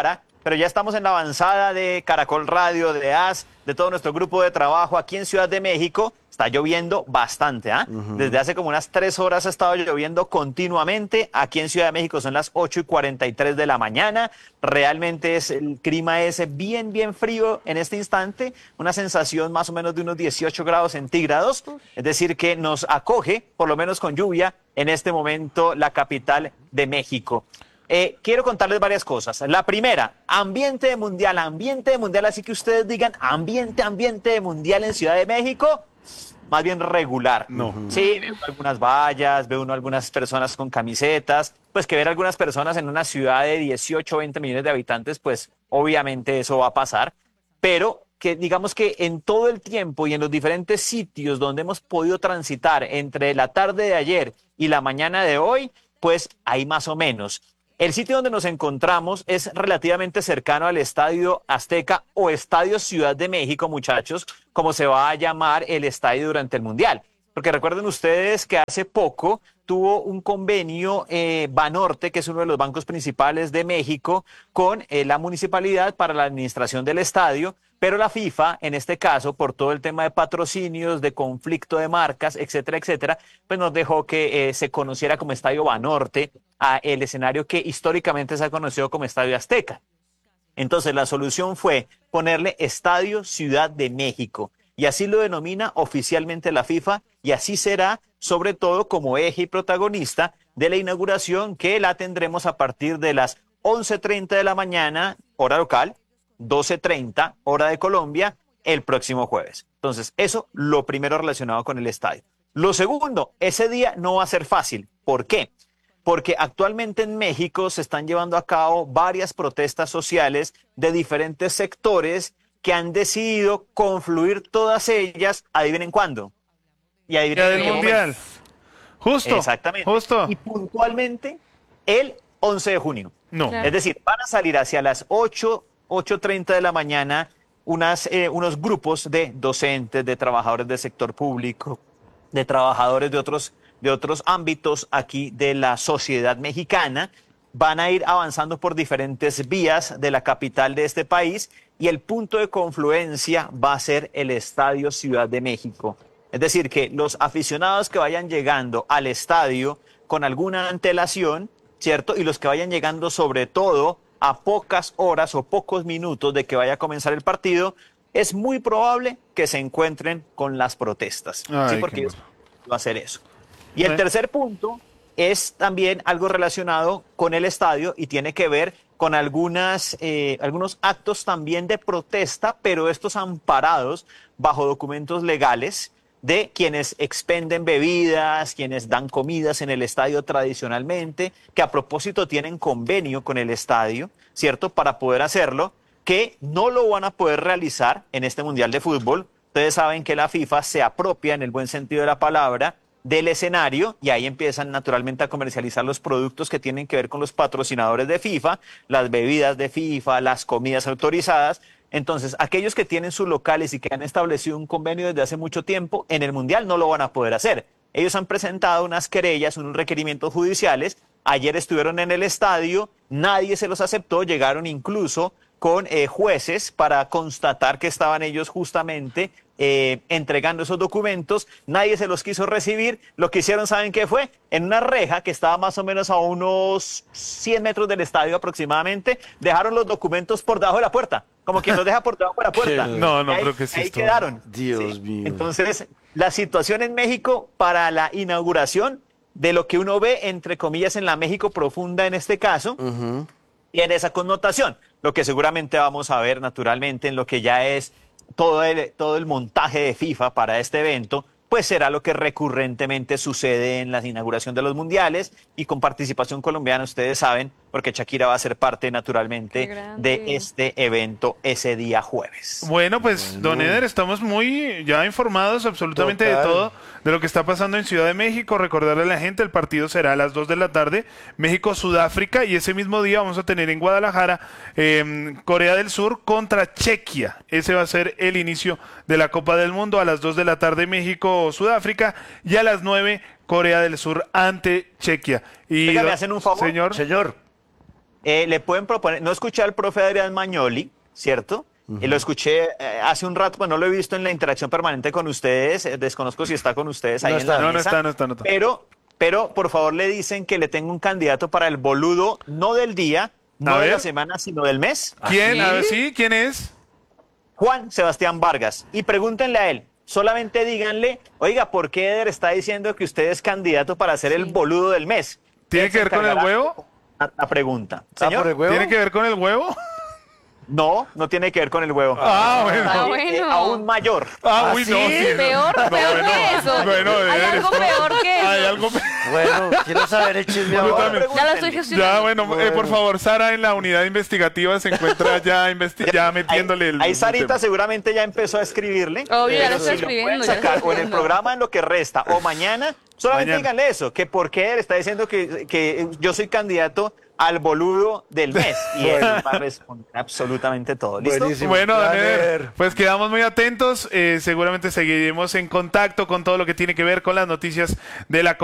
pero ya estamos en la avanzada de Caracol Radio, de AS, de todo nuestro grupo de trabajo aquí en Ciudad de México. Está lloviendo bastante, ¿ah? Desde hace como unas 3 horas ha estado lloviendo continuamente. Aquí en Ciudad de México son las 8:43 de la mañana. Realmente el clima es bien, bien frío en este instante. Una sensación más o menos de unos 18 grados centígrados. Es decir, que nos acoge, por lo menos con lluvia, en este momento la capital de México. Quiero contarles varias cosas. La primera, ambiente de mundial, así que ustedes digan ambiente de mundial en Ciudad de México. Más bien regular. No. Sí, veo algunas vallas, veo algunas personas con camisetas, pues que ver algunas personas en una ciudad de 18 o 20 millones de habitantes, pues obviamente eso va a pasar, pero que digamos que en todo el tiempo y en los diferentes sitios donde hemos podido transitar entre la tarde de ayer y la mañana de hoy, pues hay más o menos. El sitio donde nos encontramos es relativamente cercano al Estadio Azteca o Estadio Ciudad de México, muchachos, como se va a llamar el estadio durante el Mundial. Porque recuerden ustedes que hace poco tuvo un convenio Banorte, que es uno de los bancos principales de México, con la municipalidad para la administración del estadio, pero la FIFA, en este caso, por todo el tema de patrocinios, de conflicto de marcas, etcétera, etcétera, pues nos dejó que se conociera como Estadio Banorte a el escenario que históricamente se ha conocido como Estadio Azteca. Entonces la solución fue ponerle Estadio Ciudad de México, y así lo denomina oficialmente la FIFA, y así será, sobre todo como eje y protagonista de la inauguración, que la tendremos a partir de las 11:30 de la mañana, hora local, 12:30, hora de Colombia, el próximo jueves. Entonces, eso lo primero relacionado con el estadio. Lo segundo, ese día no va a ser fácil. ¿Por qué? Porque actualmente en México se están llevando a cabo varias protestas sociales de diferentes sectores que han decidido confluir todas ellas, adivinen cuándo. Y adivinen del Mundial. Justo. Exactamente. Justo. Y puntualmente el 11 de junio. No. Es decir, van a salir hacia las 8:30 de la mañana unos grupos de docentes, de trabajadores del sector público, de trabajadores de otros ámbitos aquí de la sociedad mexicana. Van a ir avanzando por diferentes vías de la capital de este país y el punto de confluencia va a ser el Estadio Ciudad de México. Es decir, que los aficionados que vayan llegando al estadio con alguna antelación, ¿cierto? Y los que vayan llegando sobre todo a pocas horas o pocos minutos de que vaya a comenzar el partido, es muy probable que se encuentren con las protestas. Ay, ¿sí? Porque qué ellos va a hacer eso. Y el tercer punto es también algo relacionado con el estadio y tiene que ver con algunos actos también de protesta, pero estos amparados bajo documentos legales de quienes expenden bebidas, quienes dan comidas en el estadio tradicionalmente, que a propósito tienen convenio con el estadio, ¿cierto? Para poder hacerlo, que no lo van a poder realizar en este Mundial de Fútbol. Ustedes saben que la FIFA se apropia, en el buen sentido de la palabra, del escenario y ahí empiezan naturalmente a comercializar los productos que tienen que ver con los patrocinadores de FIFA, las bebidas de FIFA, las comidas autorizadas. Entonces, aquellos que tienen sus locales y que han establecido un convenio desde hace mucho tiempo, en el Mundial no lo van a poder hacer. Ellos han presentado unas querellas, unos requerimientos judiciales. Ayer estuvieron en el estadio, nadie se los aceptó, llegaron incluso con jueces para constatar que estaban ellos justamente entregando esos documentos. Nadie se los quiso recibir. Lo que hicieron, ¿saben qué fue? En una reja que estaba más o menos a unos 100 metros del estadio aproximadamente, dejaron los documentos por debajo de la puerta, como quien los deja por debajo de la puerta. No, ahí, creo que sí. Ahí quedaron. Dios mío. Entonces, la situación en México para la inauguración de lo que uno ve, entre comillas, en la México profunda en este caso, tiene esa connotación. Lo que seguramente vamos a ver naturalmente en lo que ya es todo el montaje de FIFA para este evento, pues será lo que recurrentemente sucede en la inauguración de los mundiales y con participación colombiana, ustedes saben, porque Shakira va a ser parte naturalmente de este evento ese día jueves. Bueno, pues don Eder, estamos muy ya informados absolutamente de todo, de lo que está pasando en Ciudad de México. Recordarle a la gente, el partido será a las 2 de la tarde, México-Sudáfrica, y ese mismo día vamos a tener en Guadalajara Corea del Sur contra Chequia. Ese va a ser el inicio de la Copa del Mundo. A las 2 de la tarde México-Sudáfrica y a las 9 Corea del Sur ante Chequia. Y ¿me hacen un favor? Señor. le pueden proponer, no escuché al profe Adrián Magnoli, ¿cierto? Lo escuché hace un rato, pues no lo he visto en la interacción permanente con ustedes, desconozco si está con ustedes ahí en la mesa. No está. Pero por favor le dicen que le tengo un candidato para el boludo, no del día, no de la semana, sino del mes. ¿Quién? A ver, sí, ¿quién es? Juan Sebastián Vargas. Y pregúntenle a él, solamente díganle, oiga, ¿por qué Eder está diciendo que usted es candidato para ser el boludo del mes? ¿Tiene que ver con el huevo? La pregunta. ¿Señor? ¿por el huevo? ¿Tiene que ver con el huevo? No, no tiene que ver con el huevo. Bueno. Aún mayor. Uy, no. Sí, Peor que eso. Hay algo peor que eso. Hay algo Bueno, quiero saber el chisme ahora. Ya lo estoy gestionando. Ya, bueno, por favor, Sara en la unidad investigativa se encuentra ya metiéndole el... Ahí Sarita tema. seguramente ya empezó a escribirle. Obvio, ya lo Pero estoy si lo pueden escribiendo. ya lo sacar estoy o en el escribiendo. programa en lo que resta o mañana, solamente Mañana. díganle eso, que por qué él está diciendo que yo soy candidato al boludo del mes. Y él va a responder absolutamente todo. ¿Listo? Buenísimo. Bueno, Gran Eder, Eder. pues quedamos muy atentos. Seguramente seguiremos en contacto con todo lo que tiene que ver con las noticias de la